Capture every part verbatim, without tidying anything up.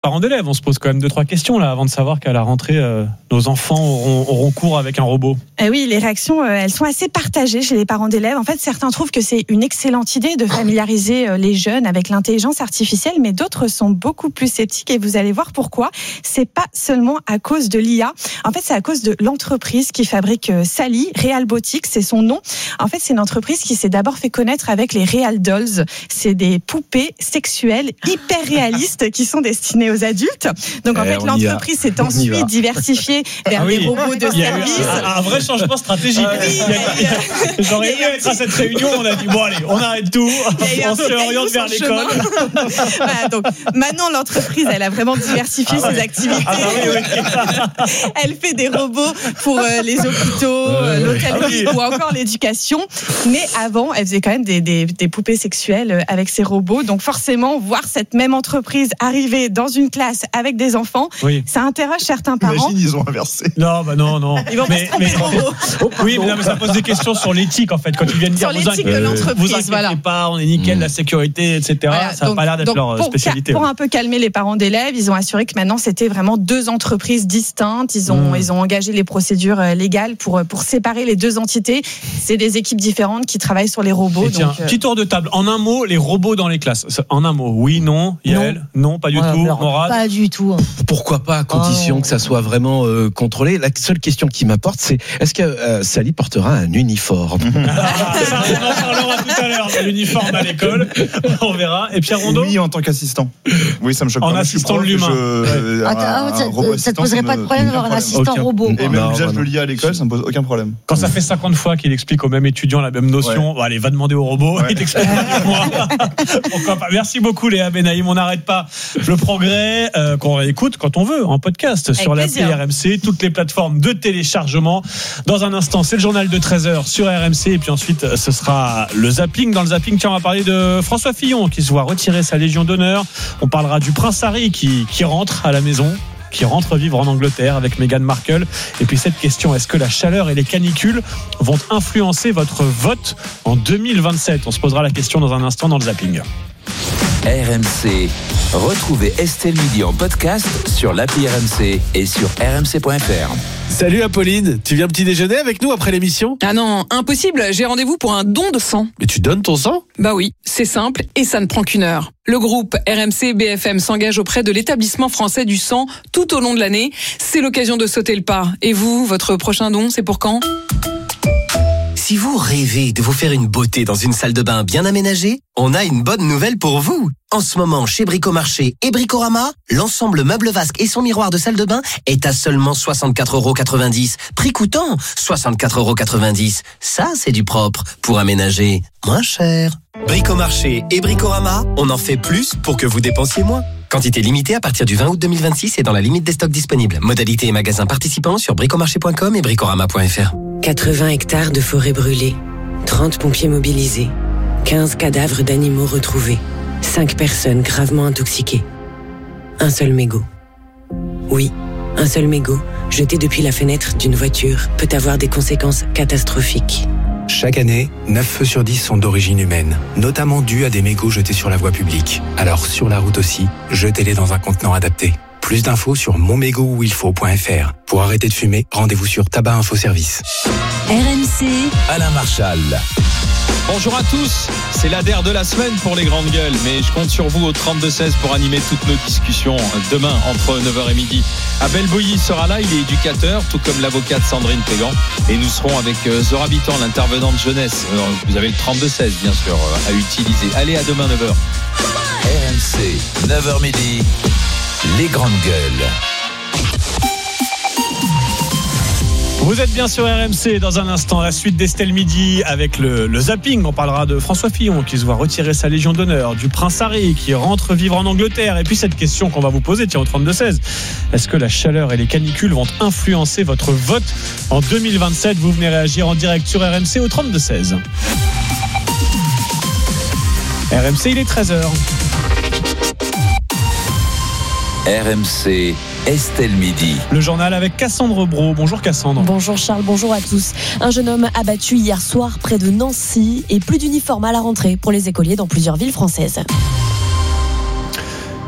Parents d'élèves, on se pose quand même deux trois questions là avant de savoir qu'à la rentrée euh, nos enfants auront, auront cours avec un robot. Eh oui, les réactions euh, elles sont assez partagées chez les parents d'élèves. En fait, certains trouvent que c'est une excellente idée de familiariser euh, les jeunes avec l'intelligence artificielle, mais d'autres sont beaucoup plus sceptiques et vous allez voir pourquoi. C'est pas seulement à cause de l'I A. En fait, c'est à cause de l'entreprise qui fabrique euh, Sally, Realbotics, c'est son nom. En fait, c'est une entreprise qui s'est d'abord fait connaître avec les Real Dolls. C'est des poupées sexuelles hyper réalistes qui sont destinées aux adultes. Donc en eh, fait, l'entreprise s'est ensuite diversifiée vers ah oui. des robots de service. Un, un vrai changement stratégique. Ah oui, il y a, j'aurais aimé être à cette réunion. On a dit bon allez, on arrête tout. On se réoriente vers l'école. Voilà, donc maintenant l'entreprise, elle a vraiment diversifié ah ouais. ses activités. Ah oui, oui. Elle fait des robots pour euh, les hôpitaux, euh, l'hôtellerie ah oui. ou encore l'éducation. Mais avant, elle faisait quand même des, des, des poupées sexuelles avec ces robots. Donc forcément, voir cette même entreprise arriver dans une classe avec des enfants, oui. ça interroge certains parents. Imagine, ils ont inversé. Non, bah non, non. Ils vont mais, pas se tromper mais, de robots. Oui, mais, non, mais ça pose des questions sur l'éthique en fait. Quand ils viennent dire sur l'éthique de l'entreprise, vous inquiétez voilà. pas, on est nickel, mmh. la sécurité, et cetera. Voilà, ça n'a pas l'air d'être leur pour, spécialité. Pour un peu calmer les parents d'élèves, ils ont assuré que maintenant c'était vraiment deux entreprises distinctes. Ils ont, mmh. ils ont engagé les procédures légales pour pour séparer les deux entités. C'est des équipes différentes qui travaillent sur les robots. Et tiens, donc, petit tour de table. En un mot, les robots dans les classes. En un mot, oui, non, Yael, non, non pas du ouais, tout, Morad. Pas du tout. Pourquoi pas, à condition oh. que ça soit vraiment euh, contrôlé. La seule question qui m'apporte, c'est est-ce que euh, Sally portera un uniforme? Ah, ça, on en parlera tout à l'heure de l'uniforme à l'école. On verra. Et Pierre Rondeau? Oui, en tant qu'assistant. Oui, ça me choque en pas. En assistant de l'humain. Je, ouais. un, ah, ça, un ça te poserait pas de problème d'avoir un assistant aucun. robot. Et même l'usage de l'I A à l'école, ça me pose aucun problème. Quand ça fait cinquante fois qu'il explique aux mêmes étudiants la même notion, ouais. bon, allez, va demander au robot, ouais. il t'explique moi. Pourquoi pas. Merci beaucoup Léa Benaïm. On n'arrête pas le progrès euh, qu'on réécoute quand on veut en podcast avec sur l'appli R M C, toutes les plateformes de téléchargement. Dans un instant, c'est le journal de treize heures sur R M C et puis ensuite ce sera le zapping. Dans le zapping, tiens, on va parler de François Fillon qui se voit retirer sa Légion d'honneur. On parlera du prince Harry qui, qui rentre à la maison, qui rentre vivre en Angleterre avec Meghan Markle. Et puis cette question, est-ce que la chaleur et les canicules vont influencer votre vote en deux mille vingt-sept? On se posera la question dans un instant dans le zapping. R M C. Retrouvez Estelle Midi en podcast sur l'appli R M C et sur r m c point f r. Salut Apolline, tu viens petit déjeuner avec nous après l'émission? Ah non, impossible, j'ai rendez-vous pour un don de sang. Mais tu donnes ton sang? Bah oui, c'est simple et ça ne prend qu'une heure. Le groupe R M C B F M s'engage auprès de l'établissement français du sang tout au long de l'année. C'est l'occasion de sauter le pas. Et vous, votre prochain don, c'est pour quand ? Si vous rêvez de vous faire une beauté dans une salle de bain bien aménagée, on a une bonne nouvelle pour vous. En ce moment, chez Bricomarché et Bricorama, l'ensemble meuble vasque et son miroir de salle de bain est à seulement soixante-quatre euros quatre-vingt-dix. Prix coûtant soixante-quatre euros quatre-vingt-dix. Ça, c'est du propre pour aménager moins cher. Bricomarché et Bricorama, on en fait plus pour que vous dépensiez moins. Quantité limitée à partir du vingt août deux mille vingt-six et dans la limite des stocks disponibles. Modalités et magasins participants sur bricomarché point com et bricorama point f r. quatre-vingts hectares de forêt brûlée, trente pompiers mobilisés, quinze cadavres d'animaux retrouvés, cinq personnes gravement intoxiquées. Un seul mégot. Oui, un seul mégot, jeté depuis la fenêtre d'une voiture, peut avoir des conséquences catastrophiques. Chaque année, neuf feux sur dix sont d'origine humaine, notamment dus à des mégots jetés sur la voie publique. Alors sur la route aussi, jetez-les dans un contenant adapté. Plus d'infos sur mon mégot où il faut point f r. Pour arrêter de fumer, rendez-vous sur Tabac Info Service. R M C, Alain Marchal. Bonjour à tous, c'est l'A D E R de la semaine pour les grandes gueules, mais je compte sur vous au trente-deux seize pour animer toutes nos discussions demain entre neuf heures et midi. Abel Bouilly sera là, il est éducateur, tout comme l'avocate Sandrine Pégan, et nous serons avec Zora Bitan, l'intervenante jeunesse. Alors, vous avez le trente-deux seize bien sûr à utiliser. Allez, à demain neuf heures. R M C, neuf heures midi, les grandes gueules. Vous êtes bien sur R M C. Dans un instant, la suite d'Estelle Midi avec le, le zapping. On parlera de François Fillon qui se voit retirer sa Légion d'honneur, du prince Harry qui rentre vivre en Angleterre, et puis cette question qu'on va vous poser, tiens, au trente-deux seize. Est-ce que la chaleur et les canicules vont influencer votre vote en deux mille vingt-sept? Vous venez réagir en direct sur R M C au trente-deux seize. R M C, il est treize heures. R M C, Estelle Midi. Le journal avec Cassandre Brault. Bonjour Cassandre. Bonjour Charles, bonjour à tous. Un jeune homme abattu hier soir près de Nancy et plus d'uniformes à la rentrée pour les écoliers dans plusieurs villes françaises.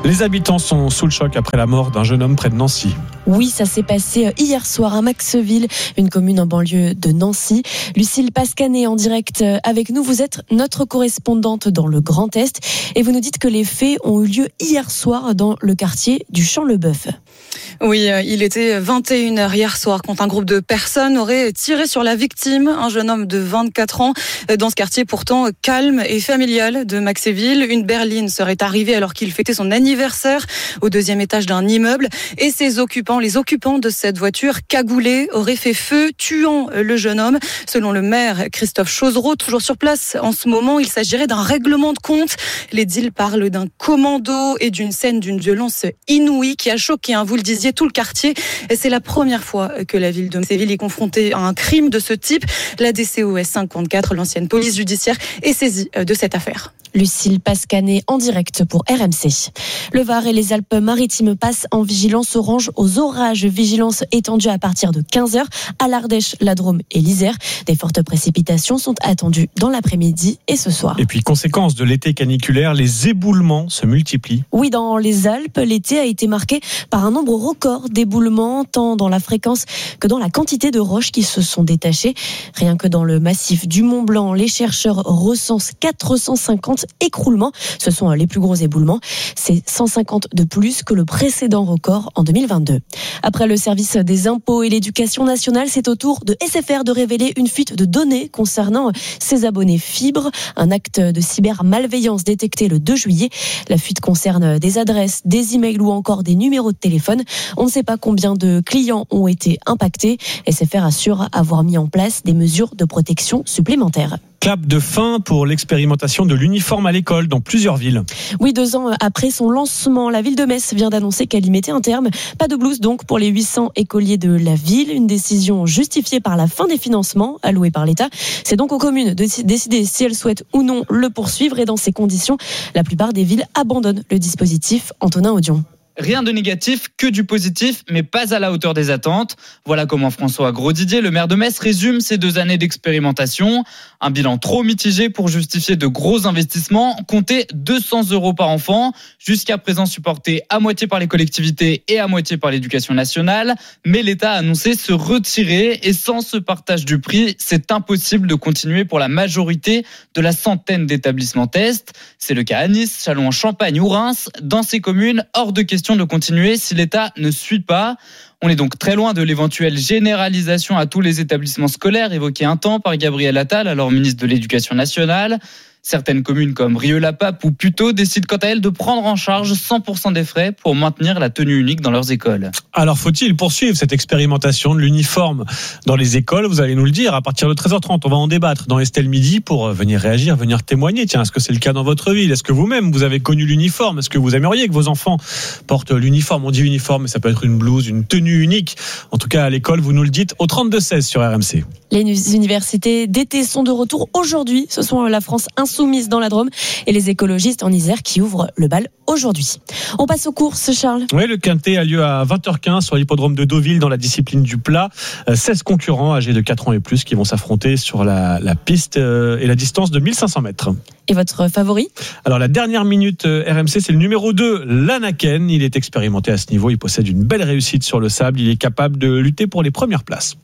Les habitants sont sous le choc après la mort d'un jeune homme près de Nancy. Oui, ça s'est passé hier soir à Maxville, une commune en banlieue de Nancy. Lucille Pascanet en direct avec nous. Vous êtes notre correspondante dans le Grand Est et vous nous dites que les faits ont eu lieu hier soir dans le quartier du Champ-le-Bœuf. Oui, il était vingt et une heures hier soir quand un groupe de personnes aurait tiré sur la victime, un jeune homme de vingt-quatre ans, dans ce quartier pourtant calme et familial de Maxville. Une berline serait arrivée alors qu'il fêtait son anniversaire au deuxième étage d'un immeuble et ses occupants, les occupants de cette voiture cagoulée, auraient fait feu, tuant le jeune homme. Selon le maire Christophe Chauzereau, toujours sur place en ce moment, il s'agirait d'un règlement de compte. Les deals parlent d'un commando et d'une scène d'une violence inouïe qui a choqué, hein, vous le disiez, tout le quartier. C'est la première fois que la ville de Maxville est confrontée à un crime de ce type. La D C O S cinquante-quatre, l'ancienne police judiciaire, est saisie de cette affaire. Lucille Pascanet en direct pour R M C. Le Var et les Alpes-Maritimes passent en vigilance orange aux orages. Vigilance étendue à partir de quinze heures à l'Ardèche, la Drôme et l'Isère. Des fortes précipitations sont attendues dans l'après-midi et ce soir. Et puis, conséquence de l'été caniculaire, les éboulements se multiplient. Oui, dans les Alpes, l'été a été marqué par un nombre record d'éboulements, tant dans la fréquence que dans la quantité de roches qui se sont détachées. Rien que dans le massif du Mont Blanc, les chercheurs recensent quatre cent cinquante écroulements. Ce sont les plus gros éboulements. C'est cent cinquante de plus que le précédent record en deux mille vingt-deux. Après le service des impôts et l'éducation nationale, c'est au tour de S F R de révéler une fuite de données concernant ses abonnés fibres. Un acte de cybermalveillance détecté le deux juillet. La fuite concerne des adresses, des emails ou encore des numéros de téléphone. On ne sait pas combien de clients ont été impactés. S F R assure avoir mis en place des mesures de protection supplémentaires. Clap de fin pour l'expérimentation de l'uniforme à l'école dans plusieurs villes. Oui, deux ans après son lancement, la ville de Metz vient d'annoncer qu'elle y mettait un terme. Pas de blouse donc pour les huit cents écoliers de la ville. Une décision justifiée par la fin des financements alloués par l'État. C'est donc aux communes de décider si elles souhaitent ou non le poursuivre. Et dans ces conditions, la plupart des villes abandonnent le dispositif. Antonin Audion. Rien de négatif, que du positif, mais pas à la hauteur des attentes. Voilà comment François Grosdidier, le maire de Metz, résume ces deux années d'expérimentation. Un bilan trop mitigé pour justifier de gros investissements. Comptez deux cents euros par enfant, jusqu'à présent supporté à moitié par les collectivités et à moitié par l'éducation nationale. Mais l'État a annoncé se retirer et sans ce partage du prix, c'est impossible de continuer pour la majorité de la centaine d'établissements tests. C'est le cas à Nice, Châlons-en-Champagne ou Reims. Dans ces communes, hors de question de continuer si l'État ne suit pas. On est donc très loin de l'éventuelle généralisation à tous les établissements scolaires évoquée un temps par Gabriel Attal, alors ministre de l'Éducation nationale. Certaines communes comme Rieux-la-Pape ou Puteaux décident quant à elles de prendre en charge cent pour cent des frais pour maintenir la tenue unique dans leurs écoles. Alors faut-il poursuivre cette expérimentation de l'uniforme dans les écoles ? Vous allez nous le dire à partir de treize heures trente. On va en débattre dans Estelle Midi pour venir réagir, venir témoigner. Tiens, est-ce que c'est le cas dans votre ville ? Est-ce que vous-même vous avez connu l'uniforme ? Est-ce que vous aimeriez que vos enfants portent l'uniforme ? On dit uniforme, mais ça peut être une blouse, une tenue unique. En tout cas à l'école, vous nous le dites au trente-deux seize sur R M C. Les universités d'été sont de retour aujourd'hui. Ce sont la France insoumise dans la Drôme et les écologistes en Isère qui ouvrent le bal aujourd'hui. On passe aux courses, Charles. Oui, le Quintet a lieu à vingt heures quinze sur l'hippodrome de Deauville dans la discipline du plat. seize concurrents âgés de quatre ans et plus qui vont s'affronter sur la, la piste et la distance de mille cinq cents mètres. Et votre favori ? Alors la dernière minute R M C, c'est le numéro deux, l'Anaken. Il est expérimenté à ce niveau, il possède une belle réussite sur le sable. Il est capable de lutter pour les premières places.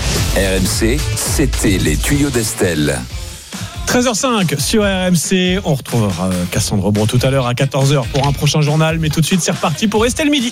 R M C, c'était les tuyaux d'Estelle. treize heures cinq sur R M C. On retrouvera Cassandre Bron tout à l'heure à quatorze heures pour un prochain journal. Mais tout de suite, c'est reparti pour Estelle Midi.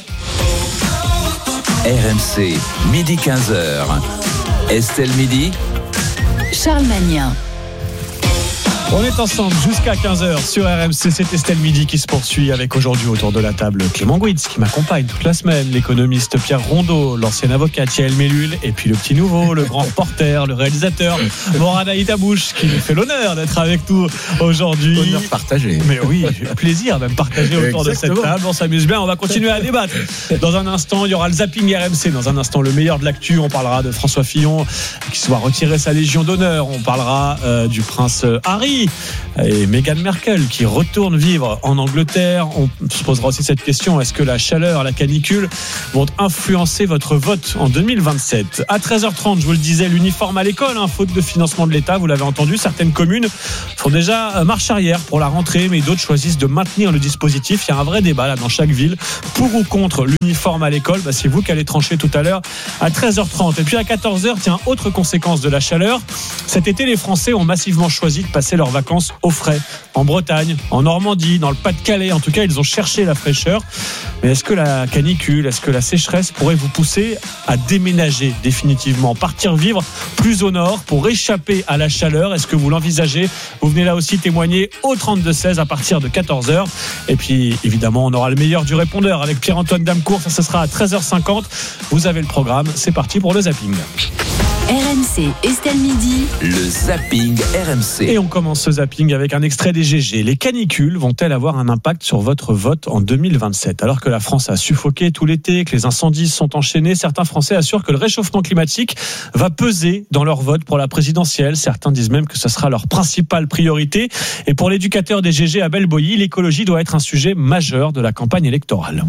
R M C, midi quinze heures. Estelle Midi. Charles Magnin. On est ensemble jusqu'à quinze heures sur R M C. C'est Estelle Midi qui se poursuit avec aujourd'hui autour de la table Clément Gouitz qui m'accompagne toute la semaine, l'économiste Pierre Rondeau, l'ancien avocat Yael Mellul et puis le petit nouveau, le grand reporter, le réalisateur Morad Aïtabouche qui nous fait l'honneur d'être avec nous aujourd'hui. Honneur partagé. Mais oui, plaisir même partagé autour de cette table. On s'amuse bien, on va continuer à débattre. Dans un instant, il y aura le zapping R M C. Dans un instant, le meilleur de l'actu. On parlera de François Fillon qui se voit retirer sa Légion d'honneur. On parlera euh, du prince Harry Harry et Meghan Merkel qui retournent vivre en Angleterre. On se posera aussi cette question, est-ce que la chaleur, la canicule vont influencer votre vote en deux mille vingt-sept? À treize heures trente, je vous le disais, l'uniforme à l'école, hein, faute de financement de l'État, vous l'avez entendu, certaines communes font déjà marche arrière pour la rentrée, mais d'autres choisissent de maintenir le dispositif. Il y a un vrai débat là dans chaque ville, pour ou contre l'uniforme à l'école. Bah, c'est vous qui allez trancher tout à l'heure à treize heures trente. Et puis à quatorze heures, tiens, autre conséquence de la chaleur, cet été les Français ont massivement choisi de passer leurs vacances au frais, en Bretagne, en Normandie, dans le Pas-de-Calais. En tout cas, ils ont cherché la fraîcheur. Mais est-ce que la canicule, est-ce que la sécheresse pourrait vous pousser à déménager définitivement, partir vivre plus au nord pour échapper à la chaleur? Est-ce que vous l'envisagez? Vous venez là aussi témoigner au trente-deux seize à partir de quatorze heures. Et puis évidemment, on aura le meilleur du répondeur avec Pierre-Antoine Damecourt. Ça, ce sera à treize heures cinquante. Vous avez le programme. C'est parti pour le zapping. R M C, Estelle Midi. Le zapping R M C. Et on commence ce zapping avec un extrait des G G. Les canicules vont-elles avoir un impact sur votre vote en deux mille vingt-sept? Alors que la France a suffoqué tout l'été, que les incendies sont enchaînés, certains Français assurent que le réchauffement climatique va peser dans leur vote pour la présidentielle. Certains disent même que ce sera leur principale priorité. Et pour l'éducateur des G G, Abel Boilly, l'écologie doit être un sujet majeur de la campagne électorale.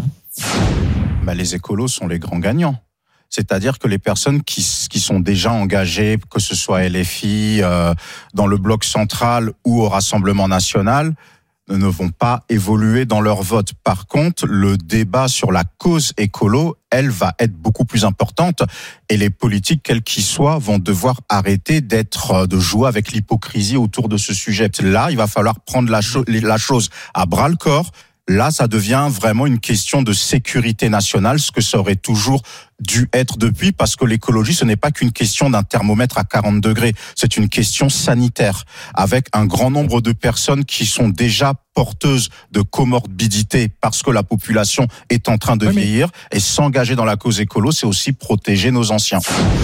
Bah, les écolos sont les grands gagnants. C'est-à-dire que les personnes qui, qui sont déjà engagées, que ce soit L F I, euh, dans le bloc central ou au Rassemblement national, ne vont pas évoluer dans leur vote. Par contre, le débat sur la cause écolo, elle va être beaucoup plus importante et les politiques, quels qu'ils soient, vont devoir arrêter d'être, de jouer avec l'hypocrisie autour de ce sujet. Là, il va falloir prendre la, cho- la chose à bras le corps. Là, ça devient vraiment une question de sécurité nationale, ce que ça aurait toujours dû être depuis, parce que l'écologie, ce n'est pas qu'une question d'un thermomètre à quarante degrés, c'est une question sanitaire, avec un grand nombre de personnes qui sont déjà porteuses de comorbidité parce que la population est en train de oui, vieillir, et s'engager dans la cause écolo, c'est aussi protéger nos anciens.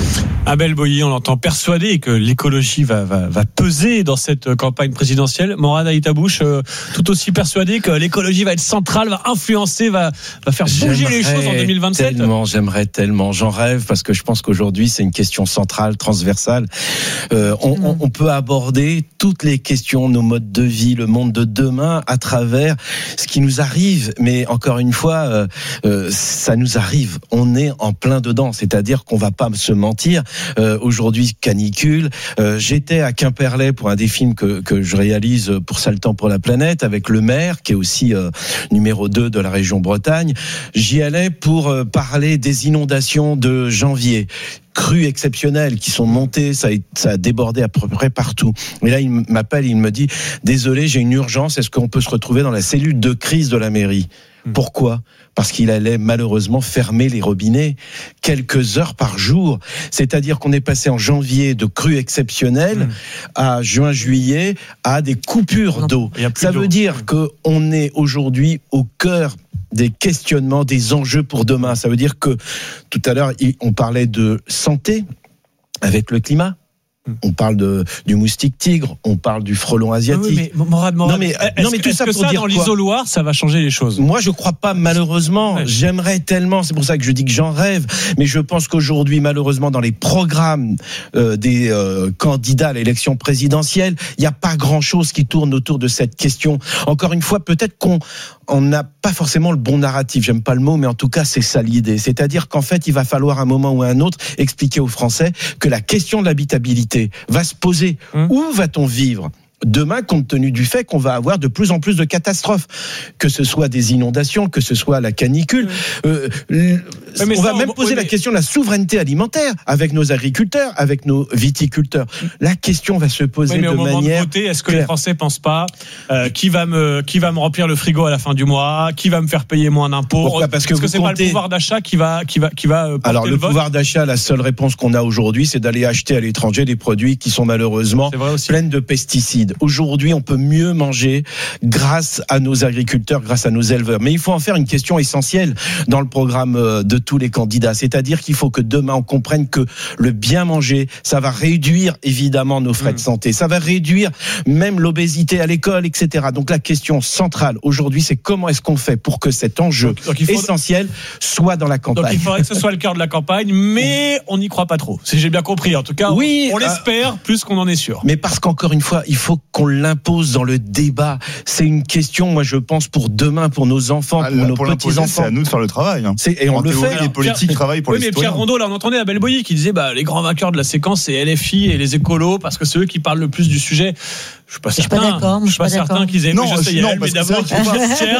Abel Boilly, on l'entend persuadé que l'écologie va, va, va peser dans cette campagne présidentielle. Morad Aïtabouche, euh, tout aussi persuadé que l'écologie va être centrale, va influencer, va, va faire bouger j'aimerais les choses en deux mille vingt-sept. Tellement, j'aimerais tellement. J'en rêve parce que je pense qu'aujourd'hui c'est une question centrale, transversale. Euh, on, on, on peut aborder toutes les questions, nos modes de vie, le monde de demain à travers ce qui nous arrive. Mais encore une fois, euh, euh, ça nous arrive. On est en plein dedans. C'est-à-dire qu'on va pas se mentir. Euh, aujourd'hui, canicule. Euh, j'étais à Quimperlé pour un des films que, que je réalise pour Sale Temps pour la planète avec le maire qui est aussi euh, numéro deux de la région Bretagne. J'y allais pour euh, parler des inondations de janvier, crues exceptionnelles qui sont montées, ça a, ça a débordé à peu près partout. Et là, il m'appelle, il me dit « Désolé, j'ai une urgence, est-ce qu'on peut se retrouver dans la cellule de crise de la mairie ?» Pourquoi ? Parce qu'il allait malheureusement fermer les robinets quelques heures par jour. C'est-à-dire qu'on est passé en janvier de crues exceptionnelles mmh. à juin-juillet à des coupures non, d'eau. Ça d'eau. veut dire qu'on est aujourd'hui au cœur des questionnements, des enjeux pour demain. Ça veut dire que tout à l'heure, on parlait de santé avec le climat. On parle de, du moustique tigre, on parle du frelon asiatique. Oui, mais Morad, Morad, non mais, non mais tout ça pour ça dire dans quoi ? l'isoloir, ça va changer les choses. Moi, je crois pas, malheureusement. Ouais. J'aimerais tellement, c'est pour ça que je dis que j'en rêve. Mais je pense qu'aujourd'hui, malheureusement, dans les programmes euh, des euh, candidats à l'élection présidentielle, il n'y a pas grand-chose qui tourne autour de cette question. Encore une fois, peut-être qu'on on n'a pas forcément le bon narratif. J'aime pas le mot, mais en tout cas, c'est ça l'idée. C'est-à-dire qu'en fait, il va falloir à un moment ou à un autre expliquer aux Français que la question de l'habitabilité va se poser. Mmh. Où va-t-on vivre demain, compte tenu du fait qu'on va avoir de plus en plus de catastrophes, que ce soit des inondations, que ce soit la canicule. Mmh. Euh, ouais, on va ça, même on, poser oui, la mais... question de la souveraineté alimentaire avec nos agriculteurs, avec nos viticulteurs. La question va se poser oui, mais de au moment manière. De voter, est-ce que claire. Les Français pensent pas euh, qui va me qui va me remplir le frigo à la fin du mois, qui va me faire payer moins d'impôts? Pourquoi ? Parce que, Parce que c'est comptez... pas le pouvoir d'achat qui va qui va qui va. Porter Alors le, le pouvoir d'achat, la seule réponse qu'on a aujourd'hui, c'est d'aller acheter à l'étranger des produits qui sont malheureusement pleins de pesticides. Aujourd'hui, on peut mieux manger grâce à nos agriculteurs, grâce à nos éleveurs. Mais il faut en faire une question essentielle dans le programme de tous les candidats. C'est-à-dire qu'il faut que demain, on comprenne que le bien manger, ça va réduire évidemment nos frais mmh. de santé. Ça va réduire même l'obésité à l'école, et cetera. Donc la question centrale aujourd'hui, c'est comment est-ce qu'on fait pour que cet enjeu donc, donc il faut... essentiel soit dans la campagne. Donc il faudrait que ce soit le cœur de la campagne, mais on n'y croit pas trop. Si j'ai bien compris. En tout cas, oui, on, on l'espère euh... plus qu'on en est sûr. Mais parce qu'encore une fois, il faut faut qu'on l'impose dans le débat. C'est une question, moi je pense, pour demain, pour nos enfants, pour ah, nos pour petits-enfants. C'est à nous de faire le travail. Hein. C'est, et on en le théorie, fait. Les politiques Pierre, travaillent pour oui, les mais citoyens. Pierre Rondeau, là, on entendait Abel Boilly qui disait bah, les grands vainqueurs de la séquence, c'est L F I et les écolos, parce que c'est eux qui parlent le plus du sujet. Je suis pas je certain. Suis pas d'accord, je suis pas, pas certain qu'ils aient. Non, je sais, non, Yael, mais d'abord, il faut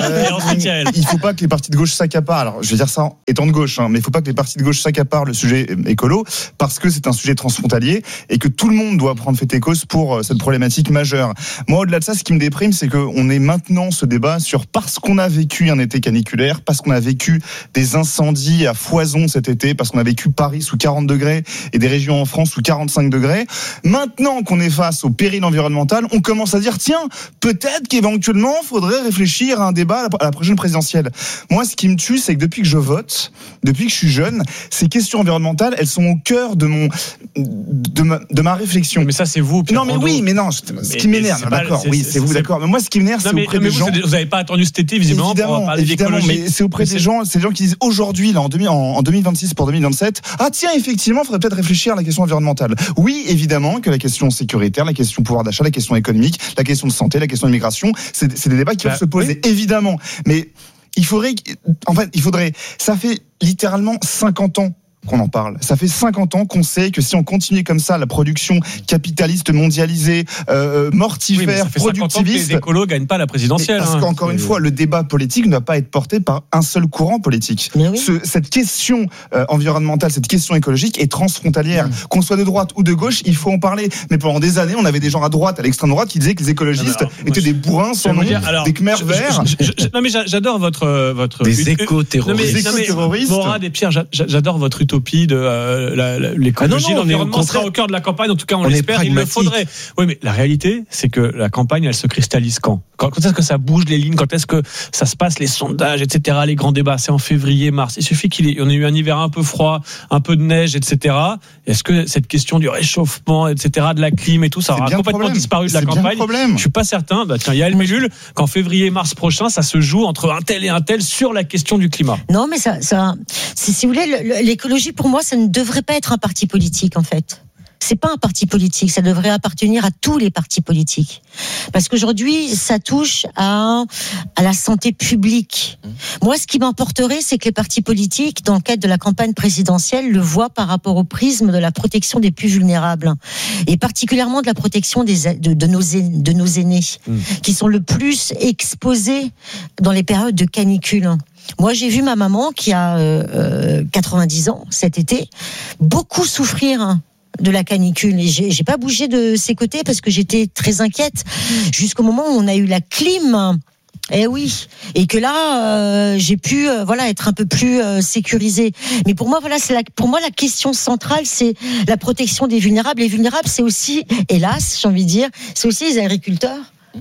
il faut pas que les partis de gauche s'accaparent. Alors, je vais dire ça étant de gauche, hein, mais il faut pas que les partis de gauche s'accaparent le sujet écolo, parce que c'est un sujet transfrontalier et que tout le monde doit prendre fait et cause pour cette problématique majeure. Moi, au-delà de ça, ce qui me déprime, c'est qu'on est maintenant ce débat sur parce qu'on a vécu un été caniculaire, parce qu'on a vécu des incendies à foison cet été, parce qu'on a vécu Paris sous quarante degrés et des régions en France sous quarante-cinq degrés. Maintenant qu'on est face au péril environnemental, on commence à dire tiens, peut-être qu'éventuellement, il faudrait réfléchir à un débat à la prochaine présidentielle. Moi, ce qui me tue, c'est que depuis que je vote, depuis que je suis jeune, ces questions environnementales, elles sont au cœur de mon de ma, de ma réflexion. Mais ça, c'est vous, Pierre Non, mais Rondeau. oui, mais non, ce mais, qui m'énerve, mais d'accord, c'est, oui, c'est, c'est vous, c'est, d'accord. Mais moi, ce qui m'énerve, c'est mais, auprès mais des vous, gens. Vous n'avez pas attendu cet été, visiblement, évidemment, pour parler évidemment, d'écologie. mais c'est auprès des gens, c'est des gens qui disent aujourd'hui, là, en, deux mille, en, en deux mille vingt-six pour deux mille vingt-sept, ah tiens, effectivement, il faudrait peut-être réfléchir à la question environnementale. Oui, évidemment, que la question sécuritaire, la question pouvoir d'achat, la question économique, la question de santé, la question d'immigration, c'est, c'est des débats qui peuvent bah, se poser, oui. évidemment. Mais il faudrait, en fait, il faudrait, ça fait littéralement cinquante ans qu'on en parle. Ça fait cinquante ans qu'on sait que si on continuait comme ça, la production capitaliste mondialisée, euh, mortifère, oui, ça fait productiviste, que les écolos gagnent pas la présidentielle. Parce hein, qu'encore une fois, le débat politique ne doit pas être porté par un seul courant politique. Oui. Ce, cette question euh, environnementale, cette question écologique est transfrontalière. Mmh. Qu'on soit de droite ou de gauche, il faut en parler. Mais pendant des années, on avait des gens à droite, à l'extrême droite, qui disaient que les écologistes alors, étaient je, des bourrins sans nom, des Khmers verts. Je, je, je, non mais j'adore votre votre des éco-terroristes. éco-terroristes. Morad et Pierre, j'adore votre utopie de euh, La, la, l'écologie, ah non, non, l'environnement sera au cœur de la campagne. En tout cas, on, on l'espère. Il le faudrait. Oui, mais la réalité, c'est que la campagne, elle se cristallise quand Quand, quand est-ce que ça bouge les lignes? Quand est-ce que ça se passe les sondages, et cetera. Les grands débats, c'est en février, mars. Il suffit qu'il y ait, on ait eu un hiver un peu froid, un peu de neige, et cetera. Est-ce que cette question du réchauffement, et cetera, de la clim et tout, ça aura complètement disparu de la c'est campagne? Je suis pas certain. Bah tiens, Yael Mellul, qu'en février, mars prochain, ça se joue entre un tel et un tel sur la question du climat. Non, mais ça, ça, si, si vous voulez, l'écologie pour moi, ça ne devrait pas être un parti politique en fait. C'est pas un parti politique, ça devrait appartenir à tous les partis politiques. Parce qu'aujourd'hui, ça touche à, à la santé publique. Moi, ce qui m'importerait, c'est que les partis politiques, dans le cadre de la campagne présidentielle, le voient par rapport au prisme de la protection des plus vulnérables. Et particulièrement de la protection des, de, de, nos, de nos aînés, mmh. qui sont le plus exposés dans les périodes de canicule. Moi, j'ai vu ma maman, qui a euh, quatre-vingt-dix ans cet été, beaucoup souffrir de la canicule, et j'ai, j'ai pas bougé de ses côtés parce que j'étais très inquiète jusqu'au moment où on a eu la clim. Eh oui, et que là euh, j'ai pu euh, voilà être un peu plus euh, sécurisée. Mais pour moi voilà, c'est la, pour moi la question centrale, c'est la protection des vulnérables. Les vulnérables, c'est aussi, hélas, j'ai envie de dire, c'est aussi les agriculteurs.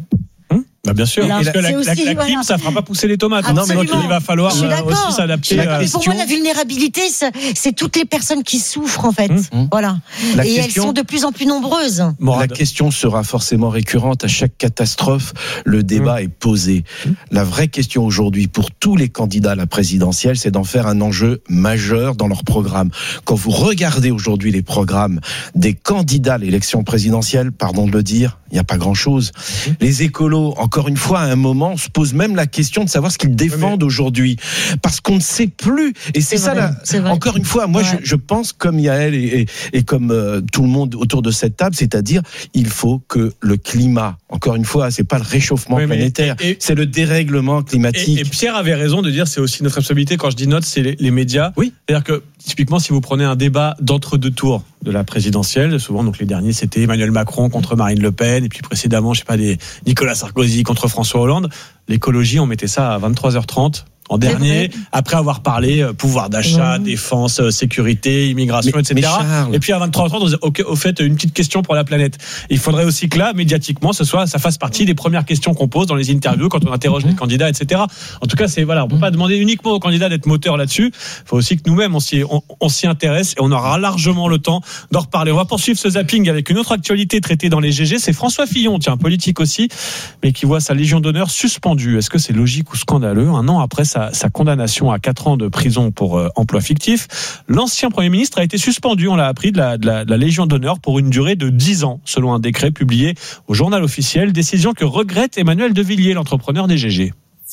Bah bien sûr, là, parce que la, la, la clim, voilà. Ça fera pas pousser les tomates. Non, mais donc il va falloir aussi s'adapter. À la pour moi, la vulnérabilité, c'est toutes les personnes qui souffrent en fait. Mmh. Voilà. La et question, elles sont de plus en plus nombreuses. La question sera forcément récurrente à chaque catastrophe. Le débat mmh. est posé. Mmh. La vraie question aujourd'hui pour tous les candidats à la présidentielle, c'est d'en faire un enjeu majeur dans leur programme. Quand vous regardez aujourd'hui les programmes des candidats à l'élection présidentielle, pardon de le dire, il n'y a pas grand-chose. Mmh. Les écolos, encore une fois, à un moment, on se pose même la question de savoir ce qu'ils défendent oui, mais... aujourd'hui. Parce qu'on ne sait plus. Et c'est, c'est ça, vrai, la... c'est encore une fois, moi, ouais. je, je pense, comme Yael et, et, et comme euh, tout le monde autour de cette table, c'est-à-dire, il faut que le climat, encore une fois, c'est pas le réchauffement oui, planétaire, et, et, c'est le dérèglement climatique. Et, et Pierre avait raison de dire, c'est aussi notre responsabilité. Quand je dis notre, c'est les, les médias. Oui. C'est-à-dire que, typiquement, si vous prenez un débat d'entre-deux tours de la présidentielle, souvent, donc les derniers, c'était Emmanuel Macron contre Marine Le Pen, et puis précédemment, je sais pas, des Nicolas Sarkozy contre François Hollande. L'écologie, on mettait ça à vingt-trois heures trente. En dernier, après avoir parlé euh, pouvoir d'achat, mmh. défense, euh, sécurité, immigration, mais, et cetera. Et puis à vingt-trois heures trente, on disait, ok, au fait, une petite question pour la planète. Et il faudrait aussi que là, médiatiquement, ce soit, ça fasse partie des premières questions qu'on pose dans les interviews quand on interroge mmh. les candidats, et cetera. En tout cas, c'est voilà, on peut pas demander uniquement aux candidats d'être moteurs là-dessus. Il faut aussi que nous-mêmes on s'y, on, on s'y intéresse et on aura largement le temps d'en reparler. On va poursuivre ce zapping avec une autre actualité traitée dans les G G. C'est François Fillon, tiens, politique aussi, mais qui voit sa Légion d'honneur suspendue. Est-ce que c'est logique ou scandaleux un an après sa sa, sa condamnation à quatre ans de prison pour euh, emploi fictif. L'ancien Premier ministre a été suspendu, on l'a appris, de la, de la, de la Légion d'honneur pour une durée de dix ans, selon un décret publié au Journal officiel. Décision que regrette Emmanuel de Villiers, l'entrepreneur des G G.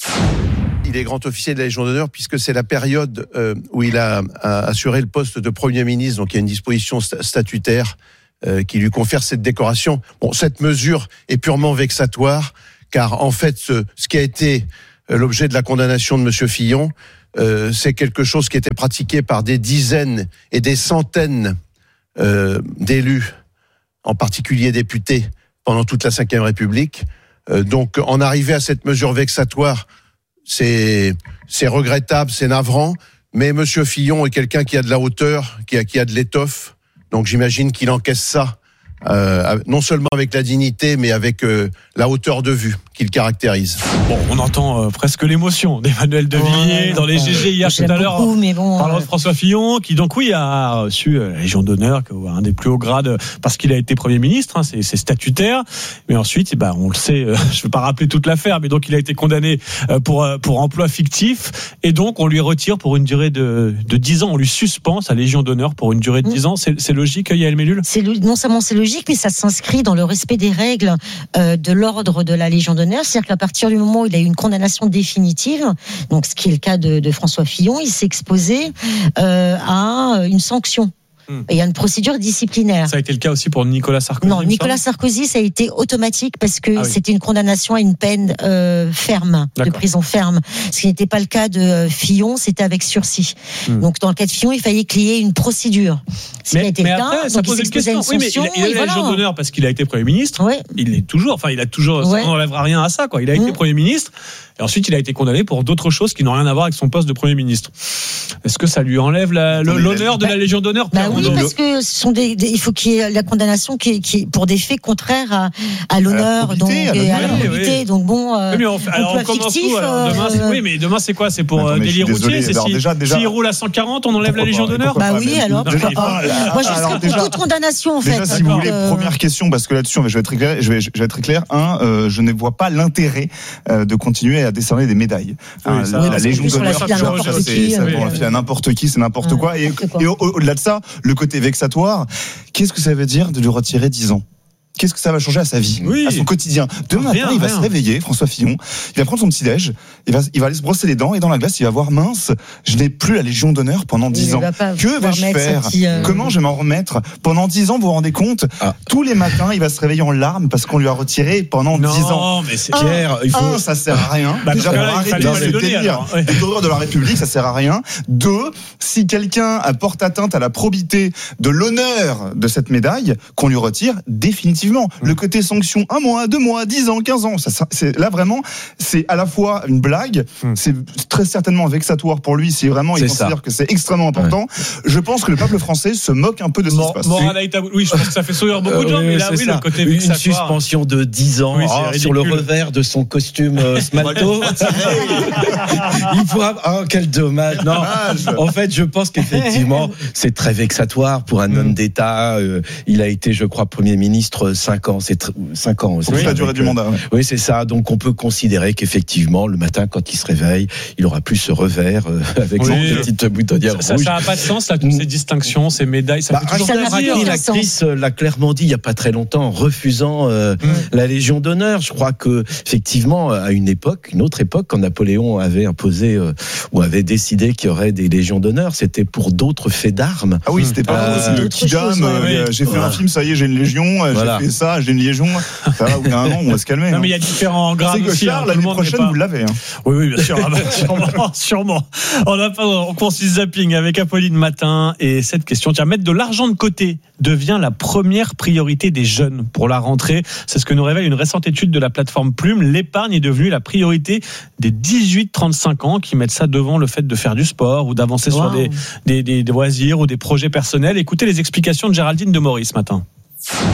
Il est grand officier de la Légion d'honneur puisque c'est la période euh, où il a, a assuré le poste de Premier ministre. Donc il y a une disposition statutaire euh, qui lui confère cette décoration. Bon, cette mesure est purement vexatoire car en fait ce, ce qui a été l'objet de la condamnation de Monsieur Fillon, euh, c'est quelque chose qui était pratiqué par des dizaines et des centaines euh, d'élus, en particulier députés, pendant toute la Cinquième République. Euh, donc en arriver à cette mesure vexatoire, C'est, c'est regrettable, c'est navrant, mais Monsieur Fillon est quelqu'un qui a de la hauteur, qui a, qui a de l'étoffe, donc j'imagine qu'il encaisse ça, euh, non seulement avec la dignité, mais avec euh, la hauteur de vue qui le caractérise. Bon, on entend euh, presque l'émotion d'Emmanuel de Villiers ouais, dans les G G hier tout à l'heure. Beaucoup, mais bon, parlant euh... de François Fillon, qui donc oui a reçu la Légion d'honneur, un des plus hauts grades, parce qu'il a été Premier ministre, hein, c'est, c'est statutaire. Mais ensuite, bah, on le sait, euh, je ne vais pas rappeler toute l'affaire, mais donc il a été condamné euh, pour euh, pour emploi fictif, et donc on lui retire pour une durée de de dix ans, on lui suspend sa Légion d'honneur pour une durée de dix ans. C'est, c'est logique, Yael Mellul ? C'est non seulement c'est logique, mais ça s'inscrit dans le respect des règles euh, de l'ordre de la Légion d'honneur. C'est-à-dire qu'à partir du moment où il a eu une condamnation définitive, donc ce qui est le cas de, de François Fillon, il s'est exposé euh, à une sanction. Il y a une procédure disciplinaire. Ça a été le cas aussi pour Nicolas Sarkozy. Non, Nicolas Sarkozy, ça a été automatique parce que ah oui. c'était une condamnation à une peine euh, ferme, D'accord. de prison ferme. Ce qui n'était pas le cas de Fillon, c'était avec sursis. Hmm. Donc dans le cas de Fillon, il fallait qu'il y ait une procédure. Ce mais, qui a été mais le cas. Après, ça donc pose il une question. Une sanction, oui, mais il a, il a eu la Légion voilà. d'honneur parce qu'il a été Premier ministre. Ouais. Il l'est toujours. Enfin, il a toujours. Ouais. Ça n'enlèvera rien à ça, quoi. Il a été mmh. Premier ministre. Et ensuite, il a été condamné pour d'autres choses qui n'ont rien à voir avec son poste de Premier ministre. Est-ce que ça lui enlève la, le, l'honneur de bah, la Légion d'honneur? Bah oui, parce que ce sont des, des, il faut qu'il y ait la condamnation qui, qui pour des faits contraires à, à l'onneur, à donc à la, à la probité. Oui. Donc bon. Euh, oui, mais on, fait, alors on commence fictif, tout. Alors demain, c'est, oui, mais demain c'est quoi? C'est pour Attends, délit routier. C'est si, déjà, déjà, s'il roule à cent quarante, on enlève la Légion d'honneur. Bah oui, alors. Moi, je serais pour toute condamnation en fait. Déjà, si vous voulez, première question, parce que là-dessus, je vais être très clair. Je vais être très clair. Un, je ne vois pas l'intérêt de continuer à décerner des médailles. Oui, hein, ça, la Légion d'honneur, ça confie à n'importe qui, c'est n'importe quoi. Et, et au, au-delà de ça, le côté vexatoire, qu'est-ce que ça veut dire de lui retirer dix ans? Qu'est-ce que ça va changer à sa vie, oui. à son quotidien? Demain matin, il va rien. se réveiller, François Fillon, il va prendre son petit déj, il va, il va aller se brosser les dents et dans la glace, il va voir mince, je n'ai plus la Légion d'honneur pendant dix ans. Que vais-je faire? Petit, euh... Comment je vais m'en remettre? Pendant dix ans, vous vous rendez compte? ah. Tous les matins, il va se réveiller en larmes parce qu'on lui a retiré pendant non, dix ans. Non, mais c'est Pierre, il faut. Un, ça sert à rien. Bah, Déjà, pour arrêter ce délire d'honneur de la République, ça sert à rien. Deux, si quelqu'un porte atteinte à la probité de l'honneur de cette médaille, qu'on lui retire définitivement. Le côté sanction, un mois, deux mois, dix ans, quinze ans, ça, c'est, là vraiment, c'est à la fois une blague, hum. c'est très certainement vexatoire pour lui, si vraiment il considère ça. que c'est extrêmement important. Ouais. Je pense que le peuple français se moque un peu de ce Mor- qui se passe. Morale oui, je pense que ça fait sourire beaucoup de gens, euh, oui, mais là, oui, ça. le côté vexatoire. Une suspension de dix ans oui, oh, sur le revers de son costume euh, smalto. Il pourra, oh, quel dommage. Non, en fait, je pense qu'effectivement, c'est très vexatoire pour un hum. homme d'État. Euh, il a été, je crois, Premier ministre cinq ans. C'est cinq ans. C'est oui, la durée du mandat. Ouais. Oui, c'est ça. Donc, on peut considérer qu'effectivement, le matin, quand il se réveille, il aura plus ce revers euh, avec oui. son petite boutonnière ça, rouge. Ça n'a pas de sens, là, toutes ces distinctions, ces médailles. Ça bah, fait toujours plaisir. L'actrice l'a clairement dit il n'y a pas très longtemps, en refusant euh, mmh. la Légion d'honneur. Je crois que, effectivement, à une époque, une autre époque, quand Napoléon avait imposé euh, ou avait décidé qu'il y aurait des Légions d'honneur, c'était pour d'autres faits d'armes. Ah oui, c'était pas euh, le kidam. Euh, j'ai fait voilà. un film, ça y est, j'ai une Légion. Voilà. J'ai fait ça, j'ai une Légion. Ça va, au bout d'un an, on va se calmer. Non, mais il y a différents grades. C'est que aussi, Charles, hein, l'année prochaine, pas... vous l'avez. Hein. Oui, oui, bien sûr. Ah bah, sûrement, sûrement. On a pas, on continue zapping avec Apolline Matin et cette question. Tiens, mettre de l'argent de côté devient la première priorité des jeunes pour la rentrée. C'est ce que nous révèle une récente étude de la plateforme Plume. L'épargne est devenue la priorité des dix-huit trente-cinq ans qui mettent ça devant le fait de faire du sport ou d'avancer wow. sur des, des, des, des loisirs ou des projets personnels. Écoutez les explications de Géraldine de Maurice ce matin.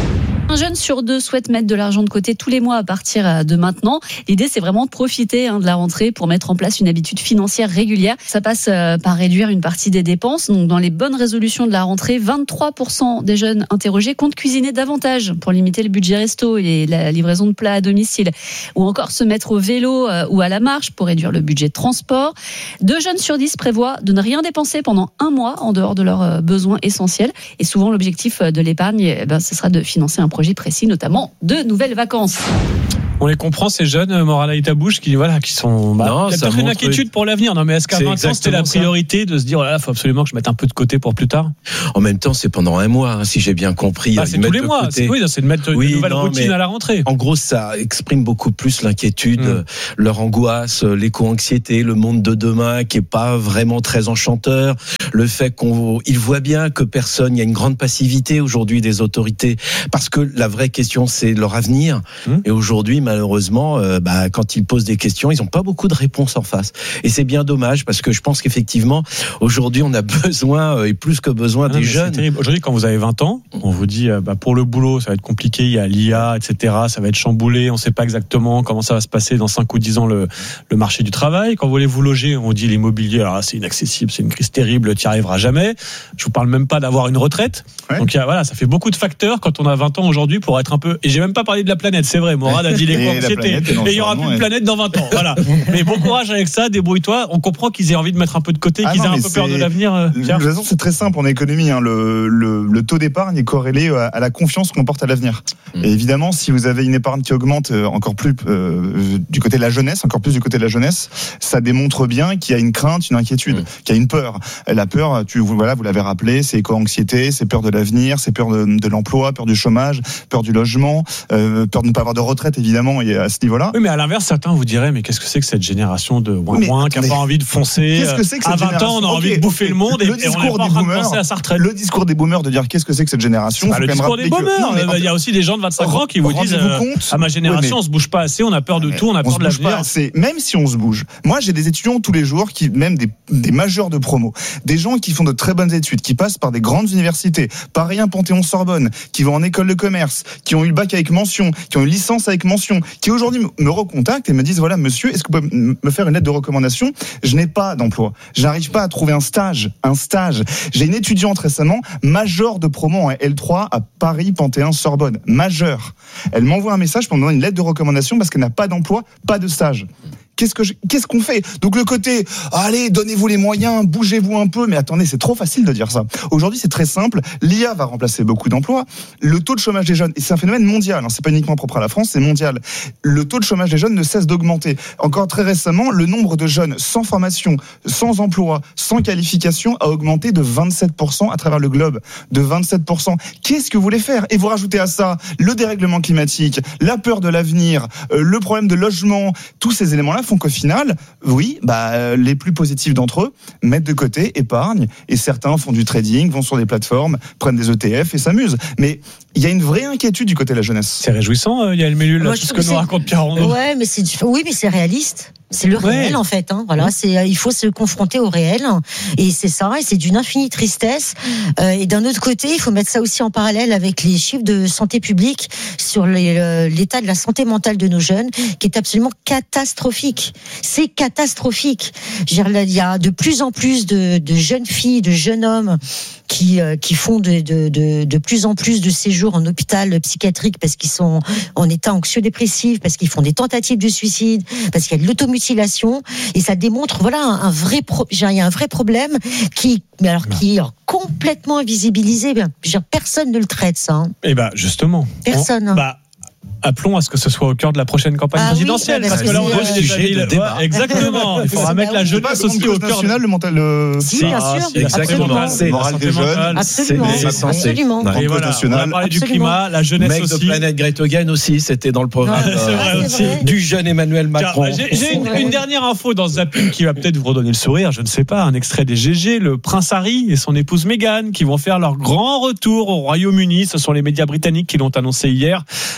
Un jeune sur deux souhaite mettre de l'argent de côté tous les mois à partir de maintenant. L'idée, c'est vraiment de profiter hein, de la rentrée pour mettre en place une habitude financière régulière. Ça passe euh, par réduire une partie des dépenses. Donc, dans les bonnes résolutions de la rentrée, vingt-trois pour cent des jeunes interrogés comptent cuisiner davantage pour limiter le budget resto et la livraison de plats à domicile. Ou encore se mettre au vélo euh, ou à la marche pour réduire le budget de transport. Deux jeunes sur dix prévoient de ne rien dépenser pendant un mois en dehors de leurs euh, besoins essentiels. Et souvent, l'objectif de l'épargne, eh ben, ce sera de financer un projet précis, notamment de nouvelles vacances. On les comprend, ces jeunes, Morala Itabouche, qui, voilà, qui sont, bah, non, il y a ça peut-être une montre- inquiétude pour l'avenir. Non, mais est-ce qu'à C'est vingt ans, c'était la exactement ça. priorité de se dire, oh là là, faut absolument que je mette un peu de côté pour plus tard? En même temps, c'est pendant un mois, hein, si j'ai bien compris. Bah, Ils c'est mettent tous les de mois. côté. C'est, oui, c'est de mettre Oui, une nouvelle non, routine mais à la rentrée. En gros, ça exprime beaucoup plus l'inquiétude, Mm. euh, leur angoisse, euh, l'éco-anxiété, le monde de demain qui est pas vraiment très enchanteur, le fait qu'on, ils voient bien que personne, il y a une grande passivité aujourd'hui des autorités, parce que la vraie question, c'est leur avenir. Mm. Et aujourd'hui, malheureusement, euh, bah, quand ils posent des questions, ils n'ont pas beaucoup de réponses en face. Et c'est bien dommage, parce que je pense qu'effectivement, aujourd'hui, on a besoin, euh, et plus que besoin, Ah non, des mais c'est jeunes. terrible. Aujourd'hui, quand vous avez vingt ans, on vous dit, euh, bah, pour le boulot, ça va être compliqué, il y a l'I A, et cetera, ça va être chamboulé, on ne sait pas exactement comment ça va se passer dans cinq ou dix ans le, le marché du travail. Quand vous voulez vous loger, on vous dit l'immobilier, alors là, c'est inaccessible, c'est une crise terrible, tu n'y arriveras jamais. Je vous parle même pas d'avoir une retraite. Ouais. Donc, il y a, voilà, ça fait beaucoup de facteurs quand on a vingt ans aujourd'hui pour être un peu, et j'ai même pas parlé de la planète, c'est vrai, Morad a dit Et la l'éco-anxiété. planète, et Et il y aura plus de ouais. planète dans vingt ans. Voilà. Mais bon courage avec ça, débrouille-toi. On comprend qu'ils aient envie de mettre un peu de côté, Ah qu'ils non, aient un mais peu peur c'est- de l'avenir. euh, De Pierre. toute façon, c'est très simple en économie. Hein. Le, le, le taux d'épargne est corrélé à, à la confiance qu'on porte à l'avenir. Mmh. Et évidemment, si vous avez une épargne qui augmente euh, encore plus euh, du côté de la jeunesse, encore plus du côté de la jeunesse, ça démontre bien qu'il y a une crainte, une inquiétude, Mmh. qu'il y a une peur. Et la peur, tu, vous- voilà, vous l'avez rappelé, c'est éco-anxiété, c'est peur de l'avenir, c'est peur de, de l'emploi, peur du chômage, peur du logement, euh, peur de ne pas avoir de retraite, évidemment, et à ce niveau-là. Oui, mais à l'inverse, certains vous diraient, mais qu'est-ce que c'est que cette génération de Oui, mais ouin qui n'a attendez. pas envie de foncer Qu'est-ce que c'est que cette à vingt génération ans, on a envie Ok, de bouffer ok. le monde et, Le et on n'est discours pas en des train de boomers, penser à sa retraite. Le discours des boomers de dire qu'est-ce que c'est que cette génération. C'est pas faut le quand même discours des rappeler que- boomers. Non, mais Il y a aussi des gens de vingt-cinq ans qui vous disent rendez-vous euh, compte à ma génération, Ouais, mais- on se bouge pas assez, on a peur de tout, on a on peur se de bouge pas l'avenir. assez. Même si on se bouge. Moi, j'ai des étudiants tous les jours, qui, même des, des majeurs de promo, des gens qui font de très bonnes études, qui passent par des grandes universités, Paris un, Panthéon-Sorbonne, qui vont en école de commerce, qui ont eu le bac avec mention, qui ont une licence avec mention, qui aujourd'hui me- me recontactent et me disent, voilà, monsieur, est-ce que vous pouvez m- me faire une lettre de recommandation? Je n'ai pas d'emploi. J'arrive pas à trouver un stage, un stage. J'ai une étudiante récemment, majeure de promo en L trois à Paris, Panthéon-Sorbonne. Majeure. Elle m'envoie un message pour me donner une lettre de recommandation parce qu'elle n'a pas d'emploi, pas de stage. Qu'est-ce que je- qu'est-ce qu'on fait? Donc le côté, allez, donnez-vous les moyens, bougez-vous un peu, mais attendez, c'est trop facile de dire ça. Aujourd'hui, c'est très simple. L'I A va remplacer beaucoup d'emplois. Le taux de chômage des jeunes, et c'est un phénomène mondial, hein, c'est pas uniquement propre à la France, c'est mondial. Le taux de chômage des jeunes ne cesse d'augmenter. Encore très récemment, le nombre de jeunes sans formation, sans emploi, sans qualification a augmenté de vingt-sept pour cent à travers le globe. De vingt-sept pour cent. Qu'est-ce que vous voulez faire? Et vous rajoutez à ça le dérèglement climatique, la peur de l'avenir, euh, le problème de logement, tous ces éléments-là font qu'au final, oui, bah, euh, les plus positifs d'entre eux mettent de côté, épargnent, et certains font du trading, vont sur des plateformes, prennent des E T F et s'amusent. Mais il y a une vraie inquiétude du côté de la jeunesse. C'est réjouissant, euh, Yael Mellul, là, Moi, tout je ce que trouve nous que raconte Pierre Rondeau. Ouais, mais c'est du- oui, mais c'est réaliste. C'est le Ouais. réel en fait. Hein. Voilà, Mmh. c'est euh, il faut se confronter au réel et c'est ça. Et c'est d'une infinie tristesse. Euh, et d'un autre côté, il faut mettre ça aussi en parallèle avec les chiffres de santé publique sur les, euh, l'état de la santé mentale de nos jeunes, qui est absolument catastrophique. C'est catastrophique. Je veux dire, là, il y a de plus en plus de, de jeunes filles, de jeunes hommes qui euh, qui font de, de de de plus en plus de séjours en hôpital psychiatrique parce qu'ils sont en état anxieux-dépressif, parce qu'ils font des tentatives de suicide, parce qu'il y a de l'automutilation, et ça démontre voilà un, un vrai pro, il y a un vrai problème qui mais alors qui est complètement invisibilisé. Je veux dire, personne ne le traite ça. Hein. Eh ben justement. Personne. On- bah, appelons à ce que ce soit au cœur de la prochaine campagne Ah oui, présidentielle, bah, parce bah, que là on c'est, a euh, déjà sujet mis de le- débat. ouais, exactement. Il faudra C'est mettre pas la où- C'est pas jeunesse comme aussi cause au cœur. nationale, le mental. Le... Si, Ah, bien si, sûr, la santé absolument. mentale, C'est la moral santé des jeunes. mentale. Absolument, C'est censé. absolument. Ouais. Et Cause voilà, on nationale. a parlé du Absolument. climat, la jeunesse Mec de aussi. Planète Greta Hogan aussi, c'était dans le programme Ouais, c'est vrai euh, aussi. du jeune Emmanuel Macron. Tiens, J'ai j'ai une, C'est vrai. une dernière info dans Zapping qui va peut-être vous redonner le sourire, je ne sais pas, un extrait des G G, le prince Harry et son épouse Meghan qui vont faire leur grand retour au Royaume-Uni. Ce sont les médias britanniques qui l'ont annoncé hier, après avoir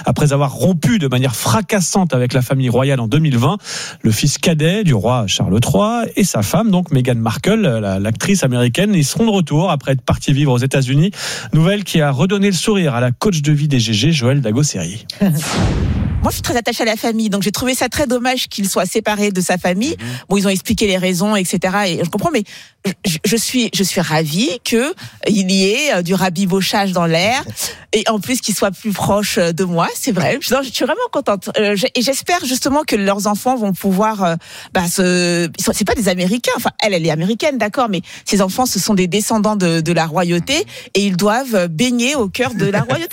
avoir rompu de manière fracassante avec la famille royale en deux mille vingt. Le fils cadet du roi Charles trois et sa femme, donc Meghan Markle, la, l'actrice américaine, ils seront de retour après être partis vivre aux États-Unis. Nouvelle qui a redonné le sourire à la coach de vie des G G, Joëlle Dagosseri. Moi, je suis très attachée à la famille, donc j'ai trouvé ça très dommage qu'il soit séparé de sa famille. Bon, ils ont expliqué les raisons, et cetera. Et je comprends, mais je, je suis, je suis ravie que il y ait du rabibochage dans l'air, et en plus qu'il soit plus proche de moi. C'est vrai. Je, non, je suis vraiment contente. Euh, et j'espère justement que leurs enfants vont pouvoir, euh, bah, se, ils sont, c'est pas des Américains. Enfin, elle, elle est américaine, d'accord, mais ces enfants, ce sont des descendants de, de la royauté, et ils doivent baigner au cœur de la royauté.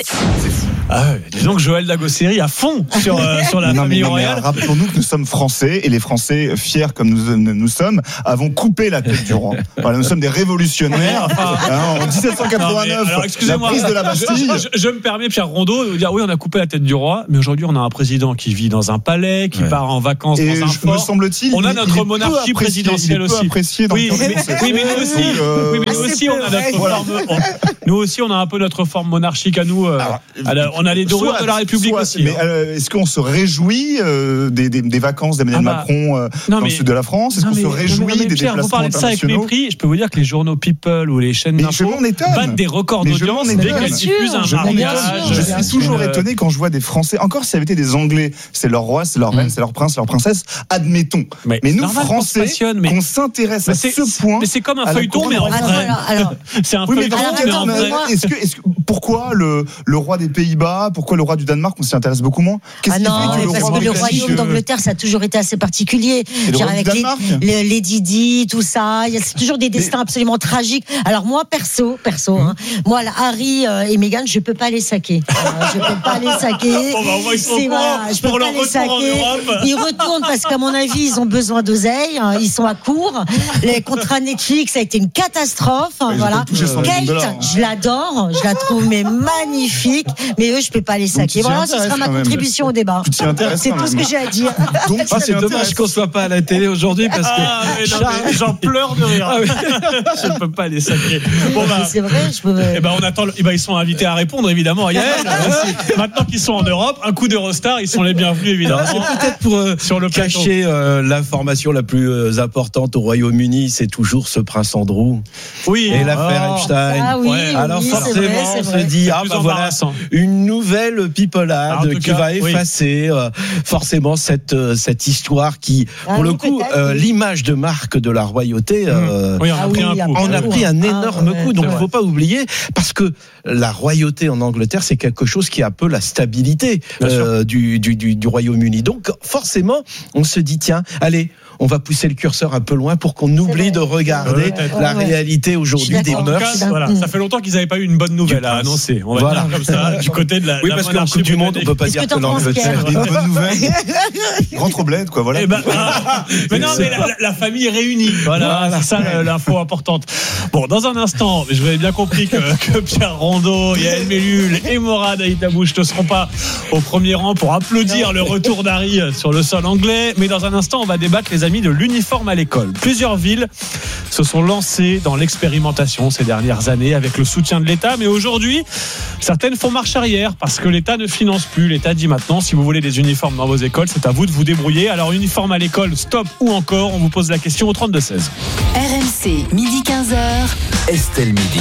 Ah ouais, disons que Joëlle Dagosseri à fond sur, euh, sur la non, famille mais, non, royale. mais, rappelons-nous que nous sommes Français et les Français, fiers comme nous, nous sommes, avons coupé la tête du roi. Voilà, nous sommes des révolutionnaires. Hein, en dix-sept cent quatre-vingt-neuf, alors, excusez-moi, la prise de la Bastille. Je, je, je me permets, Pierre Rondeau, de dire oui, on a coupé la tête du roi, mais aujourd'hui on a un président qui vit dans un palais, qui ouais. part en vacances et dans un je, fort. Me semble-t-il, on a il, notre il monarchie présidentielle aussi. Apprécié dans oui, le mais, oui, mais nous aussi, euh, oui, mais nous aussi on a notre voilà. forme. On, nous aussi on a un peu notre forme monarchique à nous. Euh, alors, alors, on a les dorures de la République soit, aussi. Mais euh, est-ce qu'on se réjouit euh, des, des, des vacances d'Emmanuel ah bah, Macron euh, non, dans mais, le sud de la France? Est-ce qu'on mais, se réjouit non, mais, non, mais, des Pierre, déplacements internationaux? Vous parlez de ça avec mépris. Je peux vous dire que les journaux People ou les chaînes d'info battent des records d'audience dès qu'elles diffusent un mariage. Je suis toujours étonné quand je vois des Français, encore si ça avait été des Anglais, c'est leur roi, c'est leur reine, c'est leur prince, c'est leur princesse, admettons. Mais nous, Français, qu'on s'intéresse à ce point. Mais c'est comme un feuilleton, mais en vrai. C'est un feuilleton, mais en vrai. Pourquoi le roi des Pays-Bas, pourquoi le roi du Danemark, on s'y intéresse beaucoup moins? Ah non, parce que le royaume d'Angleterre, ça a toujours été assez particulier. Avec les, les Didi, tout ça, c'est toujours des destins absolument tragiques. Alors moi, perso, perso, hein, moi, là, Harry et Meghan, je peux pas les saquer. Alors, je peux pas les saquer. Bon, bah, on va ils sont voilà, je peux pour pas leur les saquer. Ils retournent parce qu'à mon avis, ils ont besoin d'oseille. Ils sont à court. Les contrats Netflix, ça a été une catastrophe. Ouais, voilà. Kate, je l'adore, je la trouve mais magnifique. Mais eux, je peux pas les saquer. Voilà, ce sera ma contribution au débat. C'est tout ce que j'ai à dire. Donc, ah, c'est dommage qu'on soit pas à la télé aujourd'hui parce que ah, Charles... j'en pleure de rire. Ah, oui. Je ne peux pas les sacrer. Bon, bah, c'est vrai. Je peux... eh ben, on attend. Eh ben, ils sont invités à répondre évidemment. Yael, maintenant qu'ils sont en Europe, un coup d'Eurostar, ils sont les bienvenus évidemment. C'est peut-être pour euh, sur le cacher euh, l'information la plus euh, importante au Royaume-Uni, c'est toujours ce prince Andrew. Oui. Et l'affaire oh. Epstein. Ah, oui, ouais. Alors oui, forcément, c'est vrai, c'est on vrai. se dit ah bah voilà une nouvelle pipolade qui cas, va effacer oui. euh, forcément cette euh, cette histoire qui ah, pour oui, le coup euh, oui. l'image de marque de la royauté euh, oui, on a ah, pris oui, un coup. on a pris un énorme ah, coup ouais, donc il ouais. faut pas oublier parce que la royauté en Angleterre c'est quelque chose qui a un peu la stabilité euh, du, du du du Royaume-Uni donc forcément on se dit tiens allez on va pousser le curseur un peu loin pour qu'on oublie de regarder ouais, la ouais. réalité aujourd'hui des mœurs. Cas, voilà, ça fait longtemps qu'ils n'avaient pas eu une bonne nouvelle à annoncer. On va voilà. dire comme ça, du côté de la. Oui, la parce qu'en Coupe du Monde, on ne peut pas Est-ce dire que, que l'Angleterre. Une bonne nouvelle. Rentre au bled, quoi. Voilà. Eh ben, ah, mais non, mais la, la famille est réunie. Voilà, voilà. C'est ça l'info importante. Bon, dans un instant, je vais bien compris que, que Pierre Rondeau, Yael Mellul et Morad Aïtabouche ne seront pas au premier rang pour applaudir non. le retour d'Harry sur le sol anglais. Mais dans un instant, on va débattre, les amis, de l'uniforme à l'école. Plusieurs villes se sont lancées dans l'expérimentation ces dernières années avec le soutien de l'État, mais aujourd'hui, certaines font marche arrière parce que l'État ne finance plus. L'État dit maintenant, si vous voulez des uniformes dans vos écoles, c'est à vous de vous débrouiller. Alors, uniforme à l'école, stop ou encore, on vous pose la question au trente-deux seize. R M C, midi quinze heures. Estelle Midi.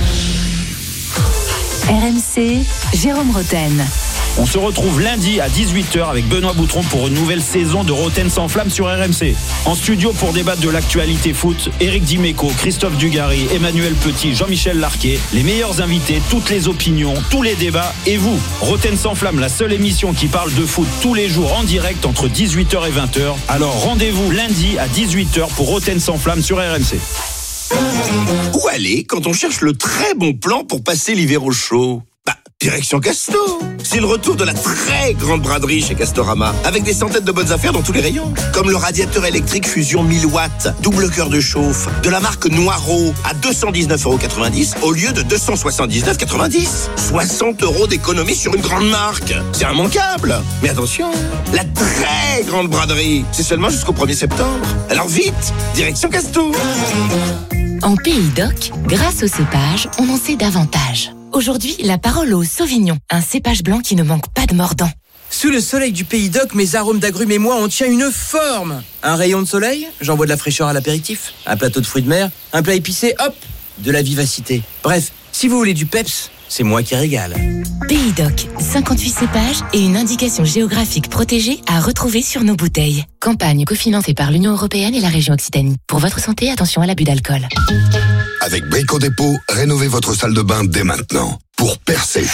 R M C, Jérôme Roten. On se retrouve lundi à dix-huit heures avec Benoît Boutron pour une nouvelle saison de Roten sans flamme sur R M C. En studio pour débattre de l'actualité foot, Éric Dimeco, Christophe Dugarry, Emmanuel Petit, Jean-Michel Larquet, les meilleurs invités, toutes les opinions, tous les débats et vous. Roten sans flamme, la seule émission qui parle de foot tous les jours en direct entre dix-huit heures et vingt heures. Alors rendez-vous lundi à dix-huit heures pour Roten sans flamme sur R M C. Où aller quand on cherche le très bon plan pour passer l'hiver au chaud? Bah, direction Casto. C'est le retour de la très grande braderie chez Castorama, avec des centaines de bonnes affaires dans tous les rayons. Comme le radiateur électrique Fusion mille watts, double cœur de chauffe, de la marque Noireau, à deux cent dix-neuf euros quatre-vingt-dix au lieu de deux cent soixante-dix-neuf euros quatre-vingt-dix. soixante euros d'économie sur une grande marque. C'est immanquable. Mais attention, la très grande braderie, c'est seulement jusqu'au premier septembre. Alors vite, direction Casto. En Pays d'Oc, grâce au cépage, on en sait davantage. Aujourd'hui, la parole au Sauvignon, un cépage blanc qui ne manque pas de mordant. Sous le soleil du Pays d'Oc, mes arômes d'agrumes et moi, on tient une forme. Un rayon de soleil, j'envoie de la fraîcheur à l'apéritif. Un plateau de fruits de mer, un plat épicé, hop, de la vivacité. Bref, si vous voulez du peps, c'est moi qui régale. Pays d'Oc, cinquante-huit cépages et une indication géographique protégée à retrouver sur nos bouteilles. Campagne cofinancée par l'Union européenne et la région Occitanie. Pour votre santé, attention à l'abus d'alcool. Avec Brico Dépôt, rénovez votre salle de bain dès maintenant. Pour percer,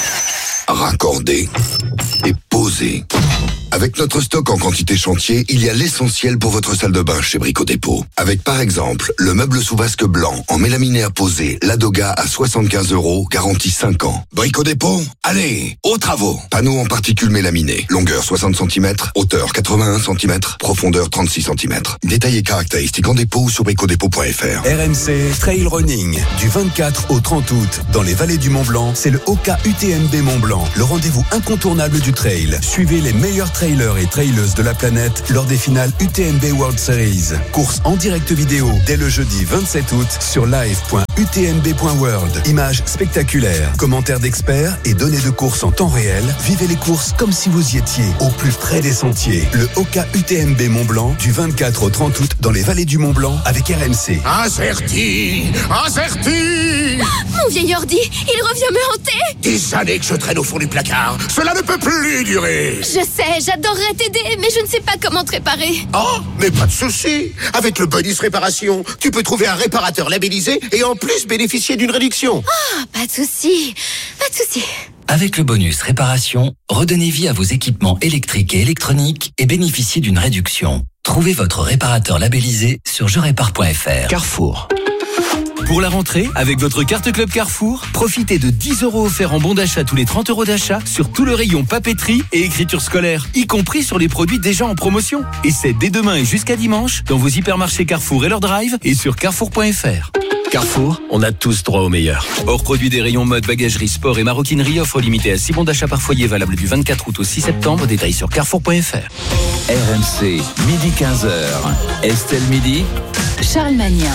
raccorder et poser. Avec notre stock en quantité chantier, il y a l'essentiel pour votre salle de bain chez Brico Dépôt. Avec par exemple, le meuble sous vasque blanc en mélaminé à poser, Ladoga à soixante-quinze euros, garantie cinq ans. Brico Dépôt, allez, aux travaux. Panneau en particules mélaminées, longueur soixante centimètres, hauteur quatre-vingt-un centimètres, profondeur trente-six centimètres. Détails et caractéristiques en dépôt ou sur bricodépôt point f r. R M C Trail Running, du vingt-quatre au trente août, dans les vallées du Mont Blanc, c'est le Oka U T M B Mont Blanc, le rendez-vous incontournable du trail. Suivez les meilleurs trailers et traileuses de la planète lors des finales U T M B World Series. Course en direct vidéo dès le jeudi vingt-sept août sur live point u t m b point world. Images spectaculaires, commentaires d'experts et données de course en temps réel. Vivez les courses comme si vous y étiez, au plus près des sentiers. Le Oka U T M B Mont Blanc du vingt-quatre au trente août dans les vallées du Mont Blanc avec R M C. Averti, averti. Mon vieil ordi, il revient me hanter. Des années que je traîne au fond du placard. Cela ne peut plus durer. Je sais, j'adorerais t'aider, mais je ne sais pas comment te réparer. Oh, mais pas de souci. Avec le bonus réparation, tu peux trouver un réparateur labellisé et en plus bénéficier d'une réduction. Ah, pas de souci, pas de souci. Avec le bonus réparation, redonnez vie à vos équipements électriques et électroniques et bénéficiez d'une réduction. Trouvez votre réparateur labellisé sur je répare point f r. Carrefour. Pour la rentrée, avec votre carte Club Carrefour, profitez de dix euros offerts en bon d'achat tous les trente euros d'achat sur tout le rayon papeterie et écriture scolaire, y compris sur les produits déjà en promotion. Et c'est dès demain et jusqu'à dimanche dans vos hypermarchés Carrefour et leur drive et sur carrefour point f r. Carrefour, on a tous droit au meilleur. Hors produit des rayons mode, bagagerie, sport et maroquinerie, offre limitée à six bons d'achat par foyer valable du vingt-quatre août au six septembre. Détails sur carrefour point f r. R M C, midi quinze heures. Estelle Midi. Charles Magnin.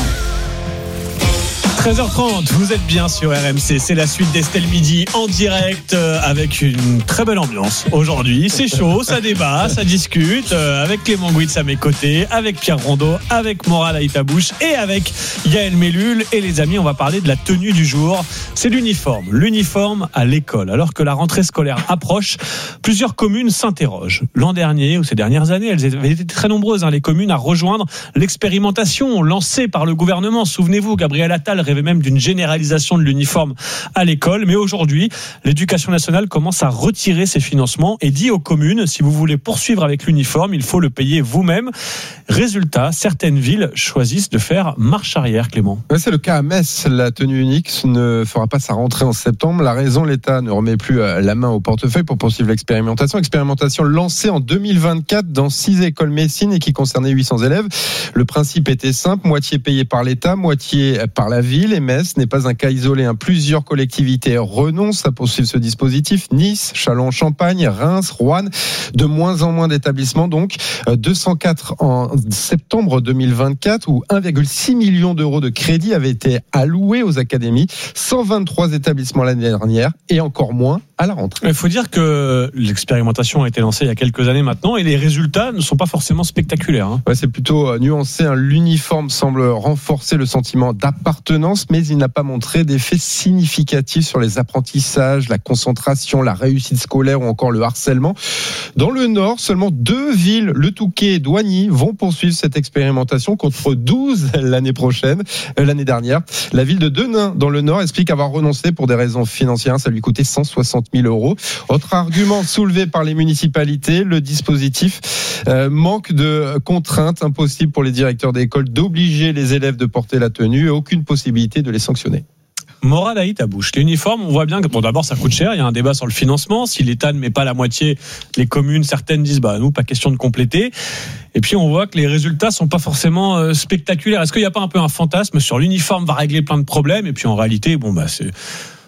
treize heures trente, vous êtes bien sur R M C, c'est la suite d'Estelle Midi en direct euh, avec une très belle ambiance aujourd'hui. C'est chaud, ça débat, ça discute euh, avec Clément Gouitz à mes côtés, avec Pierre Rondeau, avec Morad Aïtabouche et avec Yael Mellul. Et les amis, on va parler de la tenue du jour. C'est l'uniforme, l'uniforme à l'école. Alors que la rentrée scolaire approche, plusieurs communes s'interrogent. L'an dernier ou ces dernières années, elles avaient été très nombreuses, hein, les communes à rejoindre l'expérimentation lancée par le gouvernement. Souvenez-vous, Gabriel Attal rêvait même d'une généralisation de l'uniforme à l'école. Mais aujourd'hui, l'éducation nationale commence à retirer ses financements et dit aux communes, si vous voulez poursuivre avec l'uniforme, il faut le payer vous-même. Résultat, certaines villes choisissent de faire marche arrière, Clément. Ouais, c'est le cas à Metz. La tenue unique ne fera pas sa rentrée en septembre. La raison, l'État ne remet plus la main au portefeuille pour poursuivre l'expérimentation. Expérimentation lancée en deux mille vingt-quatre dans six écoles messines et qui concernait huit cents élèves. Le principe était simple, moitié payé par l'État, moitié par la ville. Et Metz n'est pas un cas isolé. Hein. Plusieurs collectivités renoncent à poursuivre ce dispositif. Nice, Châlons-en-Champagne, Reims, Roanne. De moins en moins d'établissements donc. deux cent quatre en septembre deux mille vingt-quatre où un virgule six million d'euros de crédit avaient été alloués aux académies. cent vingt-trois établissements l'année dernière et encore moins à la rentrée. Il faut dire que l'expérimentation a été lancée il y a quelques années maintenant et les résultats ne sont pas forcément spectaculaires. Hein. Ouais, c'est plutôt nuancé. Hein. L'uniforme semble renforcer le sentiment d'appartenance, mais il n'a pas montré d'effet significatif sur les apprentissages, la concentration, la réussite scolaire ou encore le harcèlement. Dans le Nord, seulement deux villes, Le Touquet et Douagny, vont poursuivre cette expérimentation contre douze l'année prochaine, euh, l'année dernière. La ville de Denain, dans le Nord, explique avoir renoncé pour des raisons financières. Ça lui coûtait cent soixante mille euros. Autre argument soulevé par les municipalités, le dispositif euh, manque de contraintes, impossible pour les directeurs d'école d'obliger les élèves de porter la tenue et aucune possibilité de les sanctionner. Morad Aïtabouche, l'uniforme, on voit bien que bon, d'abord ça coûte cher, il y a un débat sur le financement, si l'État ne met pas la moitié, les communes, certaines disent bah nous pas question de compléter. Et puis on voit que les résultats sont pas forcément euh, spectaculaires. Est-ce qu'il n'y a pas un peu un fantasme sur l'uniforme va régler plein de problèmes et puis en réalité bon bah c'est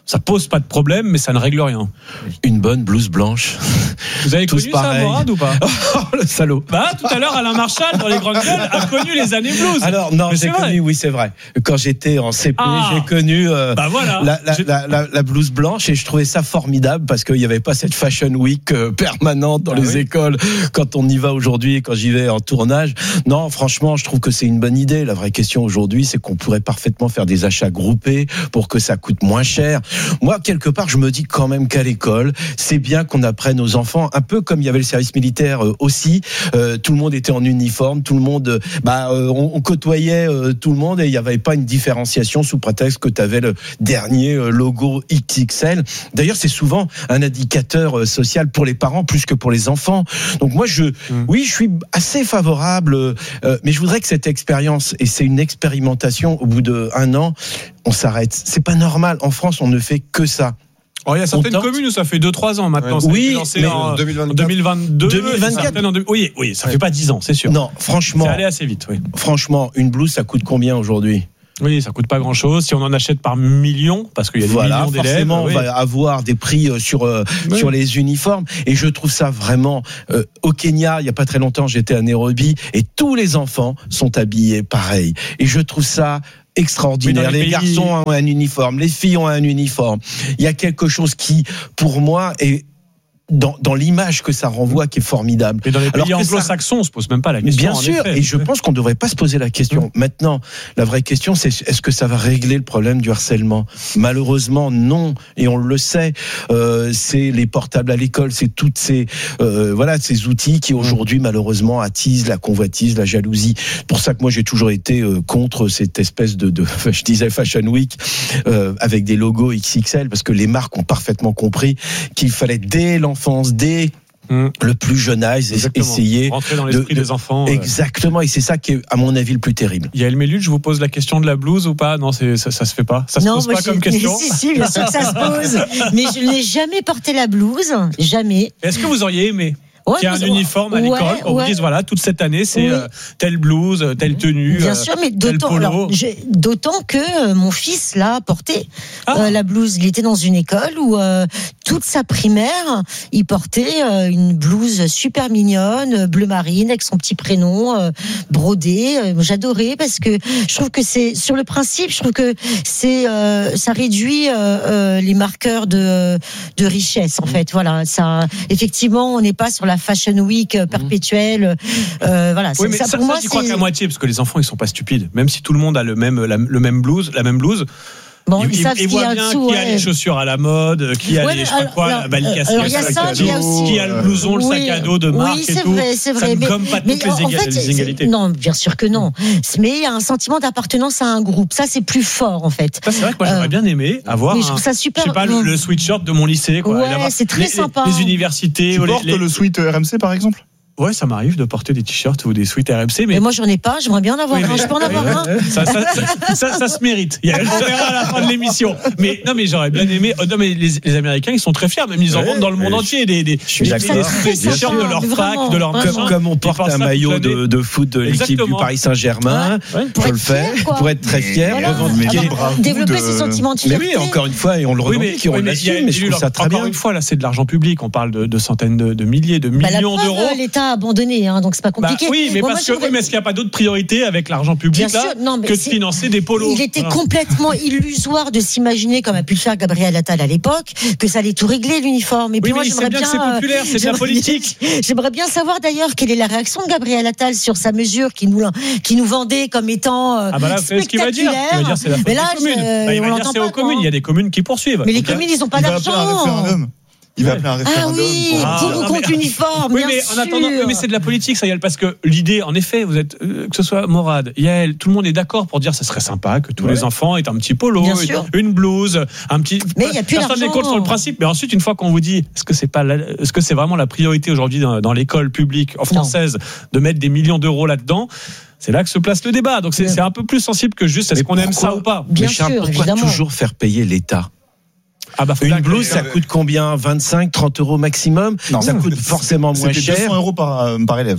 Ça pose pas de problème, mais ça ne règle rien. Une bonne blouse blanche. Vous avez Tous connu pareil. ça, Morad, ou pas? Oh, le salaud. Bah, tout à l'heure, Alain Marchal, dans les grandes gueules, a connu les années blues. Alors, non, Mais j'ai c'est vrai. connu, oui, c'est vrai. Quand j'étais en C P, Ah. j'ai connu euh, Bah voilà. la, la, Je- la, la, la blouse blanche et je trouvais ça formidable parce qu'il n'y avait pas cette fashion week euh, permanente dans Ah les oui. écoles quand on y va aujourd'hui et quand j'y vais en tournage. Non, franchement, je trouve que c'est une bonne idée. La vraie question aujourd'hui, c'est qu'on pourrait parfaitement faire des achats groupés pour que ça coûte moins cher. Moi, quelque part, je me dis quand même qu'à l'école, c'est bien qu'on apprenne aux enfants, un peu comme il y avait le service militaire euh, aussi. Euh, tout le monde était en uniforme, tout le monde, euh, bah, euh, on, on côtoyait euh, tout le monde et il n'y avait pas une différenciation sous prétexte que tu avais le dernier euh, logo X X L. D'ailleurs, c'est souvent un indicateur euh, social pour les parents plus que pour les enfants. Donc moi, je, mmh. oui, je suis assez favorable, euh, mais je voudrais que cette expérience, et c'est une expérimentation, au bout d'un an, on s'arrête. C'est pas normal. En France, on ne fait que ça. Alors, il y a certaines communes où ça fait deux trois ans maintenant. Ouais. Oui, lancé mais en deux mille vingt-quatre. deux mille vingt-deux. deux mille vingt-quatre. En deux... Oui, oui, ça fait pas dix ans, c'est sûr. Non, franchement. C'est allé assez vite, oui. Franchement, une blouse, ça coûte combien aujourd'hui ? Oui, ça coûte pas grand-chose. Si on en achète par millions, parce qu'il y a des voilà, millions d'élèves, forcément, oui. on va avoir des prix sur euh, oui. sur les uniformes. Et je trouve ça vraiment. Euh, au Kenya, il y a pas très longtemps, j'étais à Nairobi et tous les enfants sont habillés pareil. Et je trouve ça extraordinaire. Les, les pays... garçons ont un uniforme, les filles ont un uniforme. Il y a quelque chose qui, pour moi, est Dans, dans l'image que ça renvoie, qui est formidable. Mais dans les pays anglo-saxons, ça... on se pose même pas la question. Bien sûr, et je pense qu'on ne devrait pas se poser la question. Mmh. Maintenant, la vraie question, c'est est-ce que ça va régler le problème du harcèlement ? Malheureusement, non, et on le sait. Euh, c'est les portables à l'école, c'est toutes ces euh, voilà ces outils qui aujourd'hui, malheureusement, attisent la convoitise, la jalousie. C'est pour ça que moi, j'ai toujours été euh, contre cette espèce de, de je disais Fashion Week euh, avec des logos X X L, parce que les marques ont parfaitement compris qu'il fallait dès l'enfance enfance, dès mmh. le plus jeune âge, exactement. Essayer rentrer dans l'esprit de, des enfants. Exactement, et c'est ça qui est, à mon avis, le plus terrible. Yael Mellul, je vous pose la question de la blouse ou pas ? Non, c'est, ça, ça se fait pas. Ça se non, pose pas comme question. Si, si, bien sûr que ça se pose. Mais je n'ai jamais porté la blouse, jamais. Est-ce que vous auriez aimé ? Ouais, qu'il y a un uniforme à l'école, ouais, on ouais. vous dise voilà, toute cette année c'est oui. euh, telle blouse, telle tenue, bien euh, sûr, mais tel d'autant, polo. alors, je, d'autant que euh, mon fils l'a porté ah. euh, la blouse. Il était dans une école où euh, toute sa primaire, il portait euh, une blouse super mignonne, bleu marine, avec son petit prénom euh, brodé. Euh, j'adorais parce que je trouve que c'est sur le principe, je trouve que c'est euh, ça réduit euh, euh, les marqueurs de de richesse en fait. Voilà, ça effectivement, on n'est pas sur la Fashion Week perpétuelle. Euh, voilà, oui, mais ça, ça, pour ça, moi, j'y crois qu'à moitié, parce que les enfants, ils sont pas stupides. Même si tout le monde a le même, la, le même blouse, la même blouse. Bon, ils, ils, ils, ils voient bien dessous, qui ouais. a les chaussures à la mode, qui a ouais, les, mais, je sais pas quoi, alors, la balicassia, alors, il y a le sac ça, à il y a dos, aussi, qui a le blouson, le oui, sac à dos de marque oui, c'est et tout. vrai, c'est vrai, ça mais, ne gomme pas mais toutes les, en éga- fait, les inégalités. Non, bien sûr que non. Mais il y a un sentiment d'appartenance à un groupe. Ça, c'est plus fort, en fait. Ça, c'est vrai que moi, j'aurais bien aimé avoir mais un, je trouve ça super. je sais pas, le, le sweatshirt de mon lycée, quoi. Ouais, c'est très les, sympa. Les, les universités. Tu ou portes les, les... le sweat R M C, par exemple ? Ouais, ça m'arrive de porter des t-shirts ou des sweats R M C, mais, mais moi j'en ai pas. J'aimerais bien en avoir oui, un. mais... Je peux en avoir un. Ça, ça, ça, ça, ça se mérite. Il y a le verra à la fin de l'émission. Mais non, mais j'aurais bien aimé. Oh, non, mais les, les Américains, ils sont très fiers. Même ils en ouais, vendent dans le monde entier des des, des, des, des t-shirts de leur fac, de leur comme, machin. comme on porte un maillot de, de foot de l'équipe Exactement. du Paris Saint-Germain. Ouais, ouais. Je le fais pour être très fier. Voilà. Développer ses sentiments de fierté. Mais oui, encore une fois, et on le revendique, on l'assume. Mais je trouve ça très bien. Encore une fois, là, c'est de l'argent public. On parle de centaines de milliers, de millions d'euros. L'État a abandonné. Donc c'est pas compliqué. Bah oui, mais bon, parce que oui, mais est-ce qu'il n'y a pas d'autres priorités avec l'argent public là, non, que de financer des polos ? Il était voilà. complètement illusoire de s'imaginer, comme a pu le faire Gabriel Attal à l'époque, que ça allait tout régler l'uniforme. Et puis oui, moi, mais j'aimerais bien, bien. C'est populaire, c'est de la politique. J'aimerais bien savoir d'ailleurs quelle est la réaction de Gabriel Attal sur sa mesure qui nous qui nous vendait comme étant euh, ah bah là, c'est ce qu'il va dire. Il va dire c'est la faute mais là, des communes. Je, bah, il va on dire c'est pas, aux communes. Il y a des communes qui poursuivent. Mais les communes, ils n'ont pas d'argent. Il va appeler un référendum. Ah oui, pour, ah, pour ou contre l'uniforme. Oui, bien mais sûr. en attendant, oui, mais c'est de la politique, ça y est, parce que l'idée, en effet, vous êtes, euh, que ce soit Morad, Yael, tout le monde est d'accord pour dire que ça serait sympa que tous ouais. les enfants aient un petit polo, une, une blouse, un petit. Mais il y a plus Personne d'argent. n'est contre sur le principe, mais ensuite, une fois qu'on vous dit, est-ce que c'est pas, la, est-ce que c'est vraiment la priorité aujourd'hui dans, dans l'école publique française non. de mettre des millions d'euros là-dedans? C'est là que se place le débat. Donc c'est, c'est un peu plus sensible que juste est-ce mais qu'on pourquoi, aime ça ou pas. Bien mais Charles, sûr, pourquoi évidemment. toujours faire payer l'État? Ah bah, une blouse, ça coûte combien? vingt-cinq, trente euros maximum? Non, ça coûte forcément moins cher. deux cents euros par, par élève.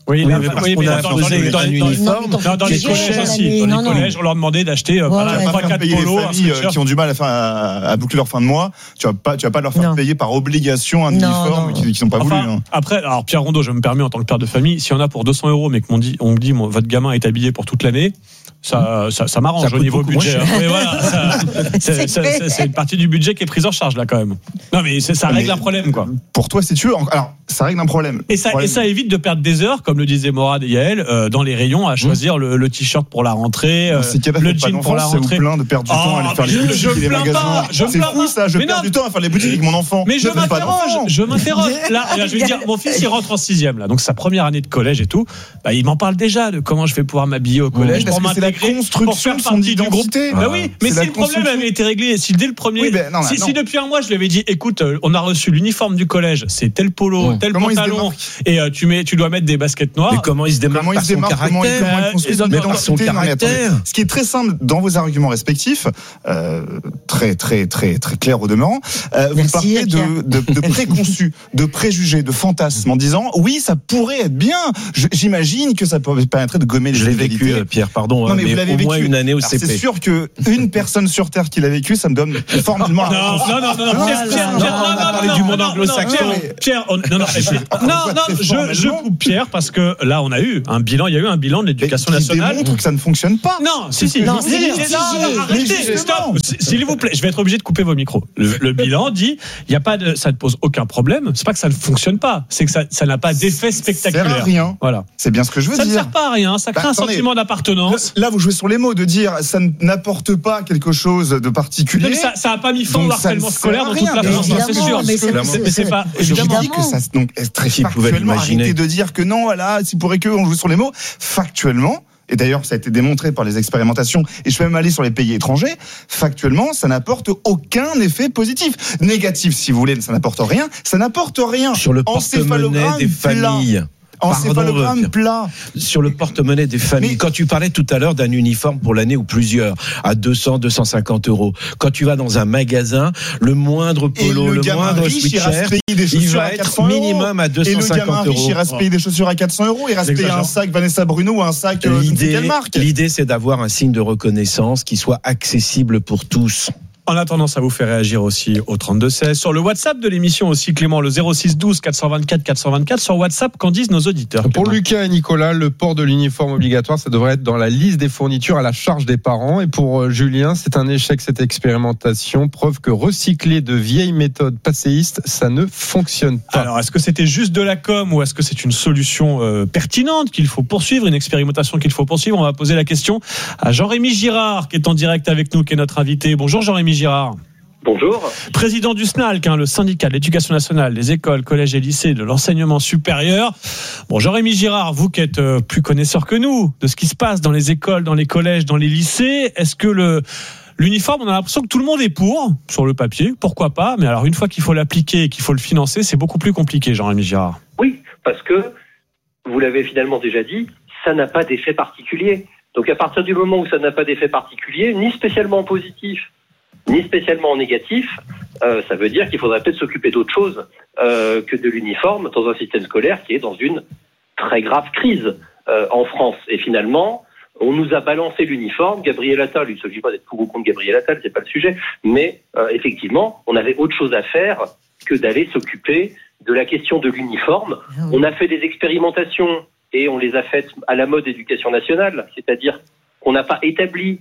Oui, Oui, là, mais parce oui, qu'on mais a dans, imposé dans, dans, un dans, uniforme dans, dans les qui est collèges cher. aussi. Dans Non, les non. collèges, on leur demandait d'acheter euh, Ouais, voilà, ouais. Tu vas trois pas faire quatre payer les polos, un familles euh, sweatshirt. qui ont du mal à, faire, à, à boucler leur fin de mois. Tu vas pas, tu vas pas leur faire Non. payer par obligation un Non, uniforme non. qui, qui sont pas Enfin, voulus. Hein. Après, alors Pierre Rondeau, je me permets en tant que père de famille, si on a pour deux cents euros, mais qu'on dit, on me dit, mon- votre gamin est habillé pour toute l'année, ça, ça, ça m'arrange Ça au coûte niveau beaucoup budget. moins hein. Mais voilà, ça- c'est, C'est c'est- clair. c'est- c'est une partie du budget qui est prise en charge là quand même. Non, mais c'est- ça Mais- règle un problème quoi. Pour toi, si tu veux. Alors, ça règle un problème. Et ça, Problème. et ça évite de perdre des heures, comme le disaient Morad et Yael, euh, dans les rayons à choisir le, le t-shirt pour la rentrée, euh, Dans ces cas-là, le faites pas jean pour la d'enfants, ça vous rentrée. plaint de perdre du temps à aller faire les je- boutiques je et les me plains magasins. pas, je me C'est plains fou pas. ça, je Mais perds non. du temps à faire les boutiques avec mon enfant. Mais je Ne faites pas m'interroge, d'enfants. je m'interroge. Là, là, je veux dire, mon fils il rentre en sixième là, donc sa première année de collège et tout. Bah, il m'en parle déjà de comment je vais pouvoir m'habiller au collège Parce pour que c'est la m'intégrer, construction pour faire de son partie du groupe. identité. Bah oui, mais C'est si la le problème construction. avait été réglé, si dès le premier, Oui, ben, non, si, non. si depuis un mois je lui avais dit, écoute, euh, on a reçu l'uniforme du collège, c'est tel polo, tel Comment il se pantalon, démarque et euh, tu mets, tu dois mettre des baskets noires. Mais comment il se démarque Comment il par se son démarque, comment il, caractère comment il Euh, construit ils ont- son mais dans son identité. Non, mais attendez. caractère. Ce qui est très simple dans vos arguments respectifs, euh, très très très très clair au demeurant, euh, vous Merci, parlez Pierre. de, de, de préconçus, de préjugés, de fantasmes, en disant oui, ça pourrait être bien. Je- J'imagine que ça pourrait permettrait de gommer les Je l'ai vécu, inégalités. euh, Pierre, pardon, Non, hein, mais, mais, vous l'avez au vécu. moins une année au Alors, C P. c'est sûr que une personne sur terre qui l'a vécu, ça me donne formellement. la Non, réponse. non, non, non, non, Pierre, Pierre, non, Pierre, non, non, on a non, parlé non, du non, monde non, anglo-saxon, non, mais- Pierre, on- non, non, Je sais pas, on non, voit non, très je, formellement. je coupe Pierre parce que là, on a eu un bilan, il y a eu un bilan de l'éducation qui nationale. démontre que ça ne fonctionne pas. Non, si, si. Non, si, si, si, si, si, si, non, si, non, si, arrêtez, si, stop. S'il vous plaît, je vais être obligé de couper vos micros. Le, le bilan dit, il y a pas de, ça ne pose aucun problème. C'est pas que ça ne fonctionne pas, c'est que ça, ça n'a pas d'effet Ça sert spectaculaire. à rien. Voilà. C'est bien ce que je veux Ça ne dire. sert pas à rien, ça crée Bah, un attendez. sentiment d'appartenance. Là, vous jouez sur les mots de dire ça n'apporte pas quelque chose de particulier. Non, mais ça, ça a pas mis fin au Donc, ça harcèlement ne sert scolaire à dans rien. toute la Mais France, hein, c'est évidemment, sûr. mais c'est- Mais c'est- mais c'est pas, Je évidemment. dis que ça, donc, très Qui pouvait factuellement, l'imaginer. arrêtez de dire que non, voilà, s'il pourrait que, on joue sur les mots. Factuellement, et d'ailleurs, ça a été démontré par les expérimentations, et je peux même aller sur les pays étrangers, factuellement, ça n'apporte aucun effet positif. Négatif, si vous voulez, ça n'apporte rien. Ça n'apporte rien. Sur le porte-monnaie Encéphalogramme des plat. familles. Encéphalogramme Pardon, plat. Sur le porte-monnaie des familles. Mais- Quand tu parlais tout à l'heure d'un uniforme pour l'année ou plusieurs, à deux cents, deux cent cinquante euros. Quand tu vas dans un magasin, le moindre Et polo, le le, gamin moindre riche, il reste sweatshirt, payer des il chaussures va à être quatre cents euros. minimum à deux Et cent le gamin cinquante riche, euros. il reste payer des chaussures à quatre cents euros. Il reste payer un sac Vanessa Bruno ou un sac euh, je ne sais L'idée, quelle marque. l'idée, c'est d'avoir un signe de reconnaissance qui soit accessible pour tous. En attendant, ça vous fait réagir aussi au trente-deux seize. Sur le WhatsApp de l'émission aussi, Clément, le zéro six douze quatre cent vingt-quatre quatre cent vingt-quatre. Sur WhatsApp, qu'en disent nos auditeurs? Pour Clément Lucas et Nicolas, le port de l'uniforme obligatoire, ça devrait être dans la liste des fournitures à la charge des parents. Et pour euh, Julien, c'est un échec cette expérimentation. Preuve que recycler de vieilles méthodes passéistes, ça ne fonctionne pas. Alors, est-ce que c'était juste de la com ou est-ce que c'est une solution euh, pertinente qu'il faut poursuivre, une expérimentation qu'il faut poursuivre? On va poser la question à Jean-Rémy Girard, qui est en direct avec nous, qui est notre invité. Bonjour Jean-Rémy Girard. Bonjour. Président du S N A L C, hein, le syndicat de l'éducation nationale, des écoles, collèges et lycées, de l'enseignement supérieur. Bon, Jean-Rémy Girard, vous qui êtes euh, plus connaisseur que nous de ce qui se passe dans les écoles, dans les collèges, dans les lycées, est-ce que le l'uniforme, on a l'impression que tout le monde est pour, sur le papier, pourquoi pas, mais alors une fois qu'il faut l'appliquer et qu'il faut le financer, c'est beaucoup plus compliqué, Jean-Rémy Girard. Oui, parce que, vous l'avez finalement déjà dit, ça n'a pas d'effet particulier. Donc à partir du moment où ça n'a pas d'effet particulier, ni spécialement positif, ni spécialement négatif, euh, ça veut dire qu'il faudrait peut-être s'occuper d'autre chose euh, que de l'uniforme dans un système scolaire qui est dans une très grave crise euh, en France. Et finalement, on nous a balancé l'uniforme. Gabriel Attal, il ne s'agit pas d'être pour ou contre Gabriel Attal, c'est pas le sujet, mais euh, effectivement, on avait autre chose à faire que d'aller s'occuper de la question de l'uniforme. On a fait des expérimentations et on les a faites à la mode éducation nationale, c'est-à-dire qu'on n'a pas établi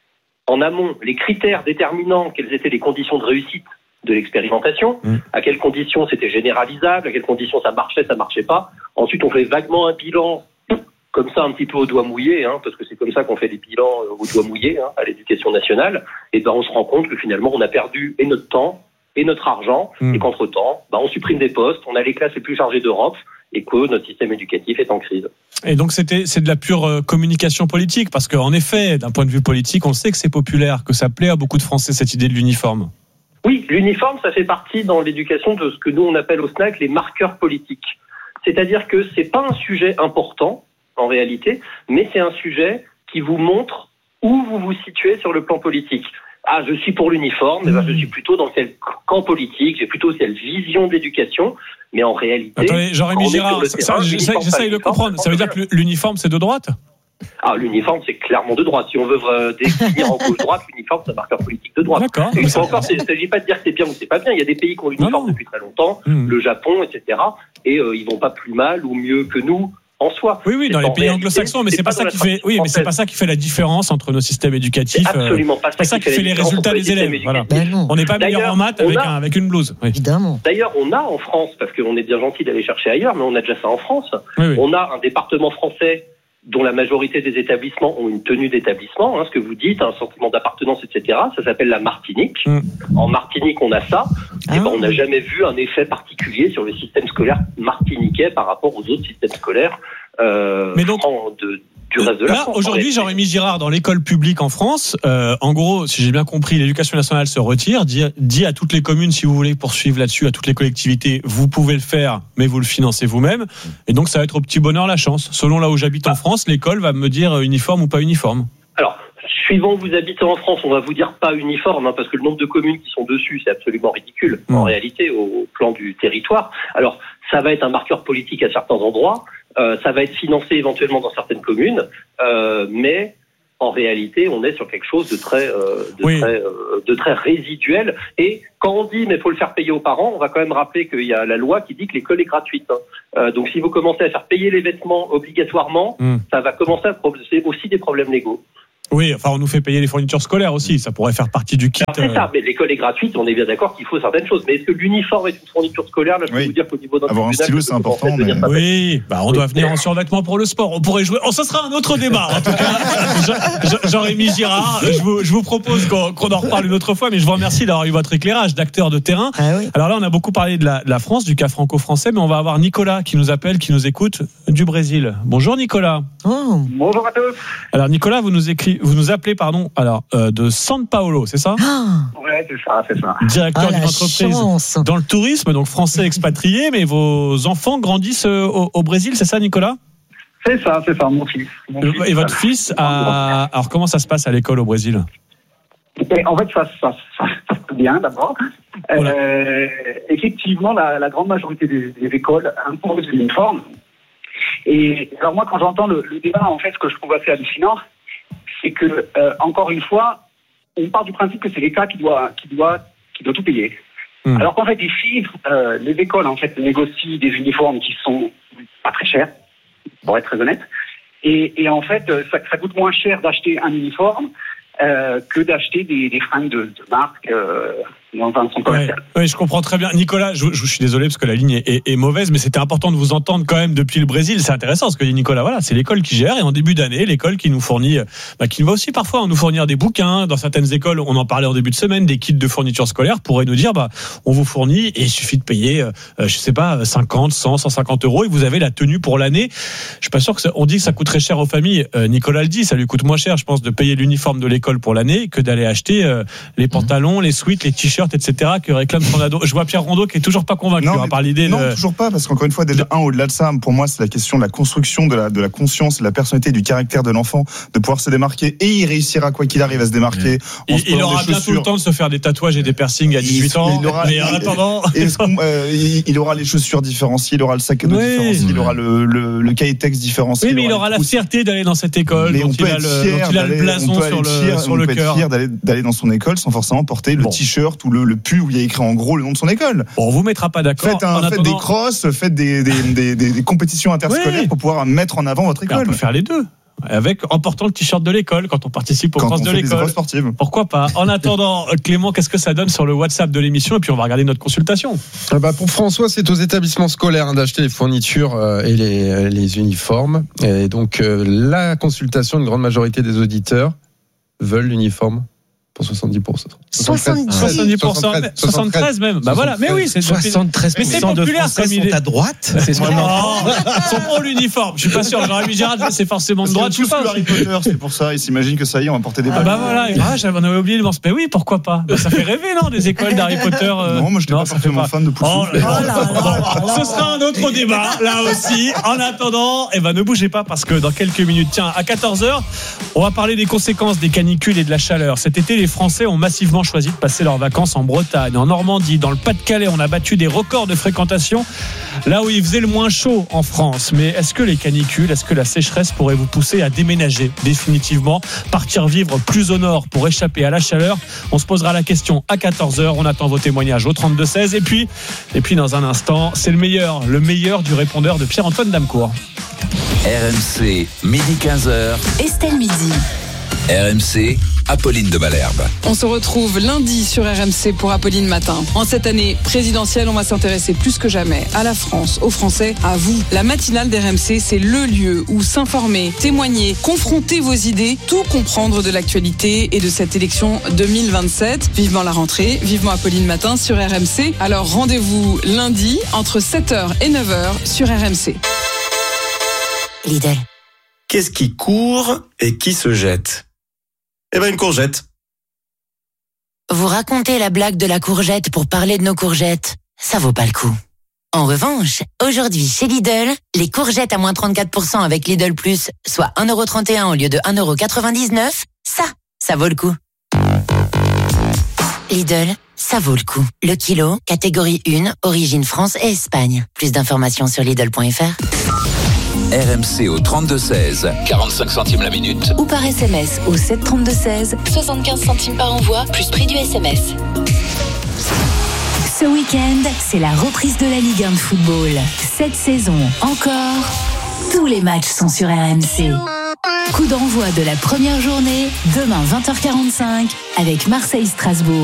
en amont les critères déterminant quelles étaient les conditions de réussite de l'expérimentation, mmh. à quelles conditions c'était généralisable, à quelles conditions ça marchait, ça marchait pas. Ensuite, on fait vaguement un bilan, comme ça, un petit peu au doigt mouillé, hein, parce que c'est comme ça qu'on fait des bilans au doigt mouillé hein, à l'éducation nationale. Et ben, on se rend compte que finalement, on a perdu et notre temps et notre argent, mmh. et qu'entre-temps, ben, on supprime des postes, on a les classes les plus chargées d'Europe, et que notre système éducatif est en crise. Et donc c'était c'est de la pure euh, communication politique, parce qu'en effet, d'un point de vue politique, on sait que c'est populaire, que ça plaît à beaucoup de Français cette idée de l'uniforme. Oui, l'uniforme, ça fait partie dans l'éducation de ce que nous on appelle au S N A C les marqueurs politiques. C'est-à-dire que c'est pas un sujet important en réalité, mais c'est un sujet qui vous montre où vous vous situez sur le plan politique. Ah, je suis pour l'uniforme, mais ben, je suis plutôt dans quel camp politique, j'ai plutôt cette vision d'éducation, mais en réalité... Attendez, Jean-Rémy Girard, ça, ça, j'essaie, j'essaie de comprendre, ça veut dire que l'uniforme c'est de droite ? Ah, l'uniforme, c'est clairement de droite. Si on veut euh, définir en gauche-droite, l'uniforme, c'est un marqueur politique de droite. D'accord. Et ça encore, il ne s'agit pas de dire que c'est bien ou c'est pas bien. Il y a des pays qui ont l'uniforme depuis très longtemps, mmh. le Japon, et cetera. Et euh, ils vont pas plus mal ou mieux que nous en soi. Oui, oui, dans les pays anglo-saxons, mais c'est pas, pas ça qui fait. Oui, mais c'est pas ça qui fait la différence entre nos systèmes éducatifs. C'est absolument pas ça, c'est pas ça qui fait les résultats des élèves. Voilà. Ben on n'est pas meilleur en maths avec, a, un, avec une blouse. Oui. Évidemment. D'ailleurs, on a en France, parce qu'on est bien gentil d'aller chercher ailleurs, mais on a déjà ça en France. Oui, oui. On a un département français dont la majorité des établissements ont une tenue d'établissement, hein, ce que vous dites, un sentiment d'appartenance, et cetera. Ça s'appelle la Martinique. Mm. En Martinique, on a ça. Ah. Et ben, on n'a jamais vu un effet particulier sur le système scolaire martiniquais par rapport aux autres systèmes scolaires euh, Mais donc, de, du reste de la là, France. Aujourd'hui, Jean-Rémy Girard, dans l'école publique en France, euh, en gros, si j'ai bien compris, l'éducation nationale se retire, dit, dit à toutes les communes, si vous voulez poursuivre là-dessus, à toutes les collectivités, vous pouvez le faire, mais vous le financez vous-même. Et donc, ça va être au petit bonheur la chance. Selon là où j'habite en France, l'école va me dire uniforme ou pas uniforme. Alors, suivant où vous habitez en France, on va vous dire pas uniforme, hein, parce que le nombre de communes qui sont dessus, c'est absolument ridicule, mmh. en réalité, au plan du territoire. Alors, ça va être un marqueur politique à certains endroits, euh, ça va être financé éventuellement dans certaines communes, euh, mais en réalité, on est sur quelque chose de très, euh, de, oui. très euh, de très résiduel. Et quand on dit mais faut le faire payer aux parents, on va quand même rappeler qu'il y a la loi qui dit que l'école est gratuite. Hein. Euh, donc si vous commencez à faire payer les vêtements obligatoirement, mmh. ça va commencer à poser aussi des problèmes légaux. Oui, enfin, on nous fait payer les fournitures scolaires aussi. Ça pourrait faire partie du kit. C'est ça, mais l'école est gratuite. On est bien d'accord qu'il faut certaines choses. Mais est-ce que l'uniforme est une fourniture scolaire? Là, je peux oui. vous dire qu'au niveau d'un avoir un stylo, c'est important. Mais... Oui, bah, on oui. doit venir en survêtement pour le sport. On pourrait jouer. Oh, ça sera un autre débat. En tout cas, Jean-Rémy Girard, je vous, je vous propose qu'on, qu'on en reparle une autre fois. Mais je vous remercie d'avoir eu votre éclairage d'acteur de terrain. Ah oui. Alors là, on a beaucoup parlé de la, de la France, du cas franco-français, mais on va avoir Nicolas qui nous appelle, qui nous écoute du Brésil. Bonjour Nicolas. Oh. Bonjour à tous. Alors Nicolas, vous nous écrit, vous nous appelez, pardon. Alors, euh, de São Paulo, c'est ça? Ah. Ouais, c'est ça, c'est ça. Directeur ah, d'une entreprise chance. Dans le tourisme, donc français expatrié, mais vos enfants grandissent au, au Brésil, c'est ça, Nicolas? C'est ça, c'est ça, mon fils. Mon Et fils, votre fils a... Alors, comment ça se passe à l'école au Brésil? Et en fait, ça, ça, ça, ça se passe bien, d'abord. Voilà. Euh, effectivement, la, la grande majorité des, des écoles imposent l'uniforme. Et alors moi, quand j'entends le, le débat, en fait, ce que je trouve assez hallucinant, c'est que, euh, encore une fois, on part du principe que c'est l'État qui doit, qui doit, qui doit tout payer. Mmh. Alors qu'en fait, ici, euh, les écoles, en fait, négocient des uniformes qui sont pas très chers, pour être très honnête. Et, et en fait, ça, ça coûte moins cher d'acheter un uniforme euh, que d'acheter des, des fringues de, de marque euh, dans un centre commercial. Oui, oui, je comprends très bien. Nicolas, je, je suis désolé parce que la ligne est, est, est mauvaise, mais c'était important de vous entendre quand même depuis le Brésil. C'est intéressant ce que dit Nicolas. Voilà, c'est l'école qui gère et en début d'année, l'école qui nous fournit, bah, qui va aussi parfois nous fournir des bouquins. Dans certaines écoles, on en parlait en début de semaine, des kits de fourniture scolaire pourraient nous dire, bah, on vous fournit et il suffit de payer, euh, je sais pas, cinquante, cent, cent cinquante euros et vous avez la tenue pour l'année. Je suis pas sûr que ça, on dit que ça coûterait cher aux familles. Euh, Nicolas le dit, ça lui coûte moins cher, je pense, de payer l'uniforme de l'école pour l'année que d'aller acheter euh, les pantalons, les sweats, les t-shirts, et cetera que réclame son ado. Je vois Pierre Rondeau qui est toujours pas convaincu non, hein, par l'idée. Non, de... toujours pas, parce qu'encore une fois, déjà un au-delà de ça, pour moi, c'est la question de la construction de la de la conscience, de la personnalité, du caractère de l'enfant, de pouvoir se démarquer et il réussira quoi qu'il arrive à se démarquer. Il, il aura bientôt le temps de se faire des tatouages et des piercings à dix-huit il, ans. Il aura, mais en il, attendant, euh, il, il aura les chaussures différenciées, il aura le sac à dos oui. différencié, il aura le le, le cahier de texte différencié. Oui, mais il aura, il aura la fierté d'aller dans cette école. Mais dont on il peut a être le, fier, il a le blason sur le fier, sur le cœur. Fier d'aller d'aller dans son école sans forcément porter le bon. t-shirt ou le, le pull où il y a écrit en gros le nom de son école. Bon, on vous mettra pas d'accord. Faites, un, faites attendant... des crosses, faites des, des, des, des, des compétitions interscolaires oui. pour pouvoir mettre en avant votre école. On peut faire les deux. Avec, en portant le t-shirt de l'école quand on participe aux crosses de l'école. Pourquoi pas? En attendant, Clément, qu'est-ce que ça donne sur le WhatsApp de l'émission? Et puis on va regarder notre consultation. Ah bah pour François, c'est aux établissements scolaires hein, d'acheter les fournitures euh, et les, les uniformes. Et donc euh, la consultation, une grande majorité des auditeurs veulent l'uniforme. Pour soixante-dix pour cent. soixante-dix pour cent. soixante-treize même. Bah voilà. Mais oui, c'est soixante-treize pour cent de Français sont à droite. C'est ce qu'on entend. Ils sont pour l'uniforme. Je suis pas sûr. Jean-Rémy Girard, c'est forcément de droite. Tous que Harry Potter, c'est pour ça. Ils s'imaginent que ça y est, on va porter des balles. Ah bah voilà. Ah, j'avais oublié le Mais oui, pourquoi pas? Ça fait rêver, non, des écoles d'Harry Potter. Non, moi je n'étais pas forcément fan de Poufou. Ce sera un autre débat, là aussi. En attendant, eh ben ne bougez pas parce que dans quelques minutes, tiens, à quatorze heures, on va parler des conséquences des canicules et de la chaleur. Cet été, les les Français ont massivement choisi de passer leurs vacances en Bretagne, en Normandie, dans le Pas-de-Calais. On a battu des records de fréquentation là où il faisait le moins chaud en France. Mais est-ce que les canicules, est-ce que la sécheresse pourrait vous pousser à déménager définitivement, partir vivre plus au nord pour échapper à la chaleur? On se posera la question à quatorze heures. On attend vos témoignages au trente-deux seize. Et puis, et puis dans un instant, c'est le meilleur, le meilleur du répondeur de Pierre-Antoine Damecourt. R M C, midi quinze heures. Estelle Midi. R M C, Apolline de Malherbe. On se retrouve lundi sur R M C pour Apolline Matin. En cette année présidentielle, on va s'intéresser plus que jamais à la France, aux Français, à vous. La matinale d'R M C, c'est le lieu où s'informer, témoigner, confronter vos idées, tout comprendre de l'actualité et de cette élection deux mille vingt-sept. Vivement la rentrée, vivement Apolline Matin sur R M C. Alors rendez-vous lundi entre sept heures et neuf heures sur R M C. Lidl. Qu'est-ce qui court et qui se jette? Eh ben une courgette. Vous racontez la blague de la courgette pour parler de nos courgettes. Ça vaut pas le coup. En revanche, aujourd'hui chez Lidl, les courgettes à moins trente-quatre pour cent avec Lidl Plus, soit un euro trente et un au lieu de un euro quatre-vingt-dix-neuf, ça, ça vaut le coup. Lidl, ça vaut le coup. Le kilo, catégorie un, origine France et Espagne. Plus d'informations sur Lidl point F R. R M C au trente-deux seize, quarante-cinq centimes la minute. Ou par S M S au sept trente-deux seize, soixante-quinze centimes par envoi, plus prix du S M S. Ce week-end, c'est la reprise de la Ligue un de football. Cette saison encore, tous les matchs sont sur R M C. Coup d'envoi de la première journée, demain vingt heures quarante-cinq, avec Marseille-Strasbourg.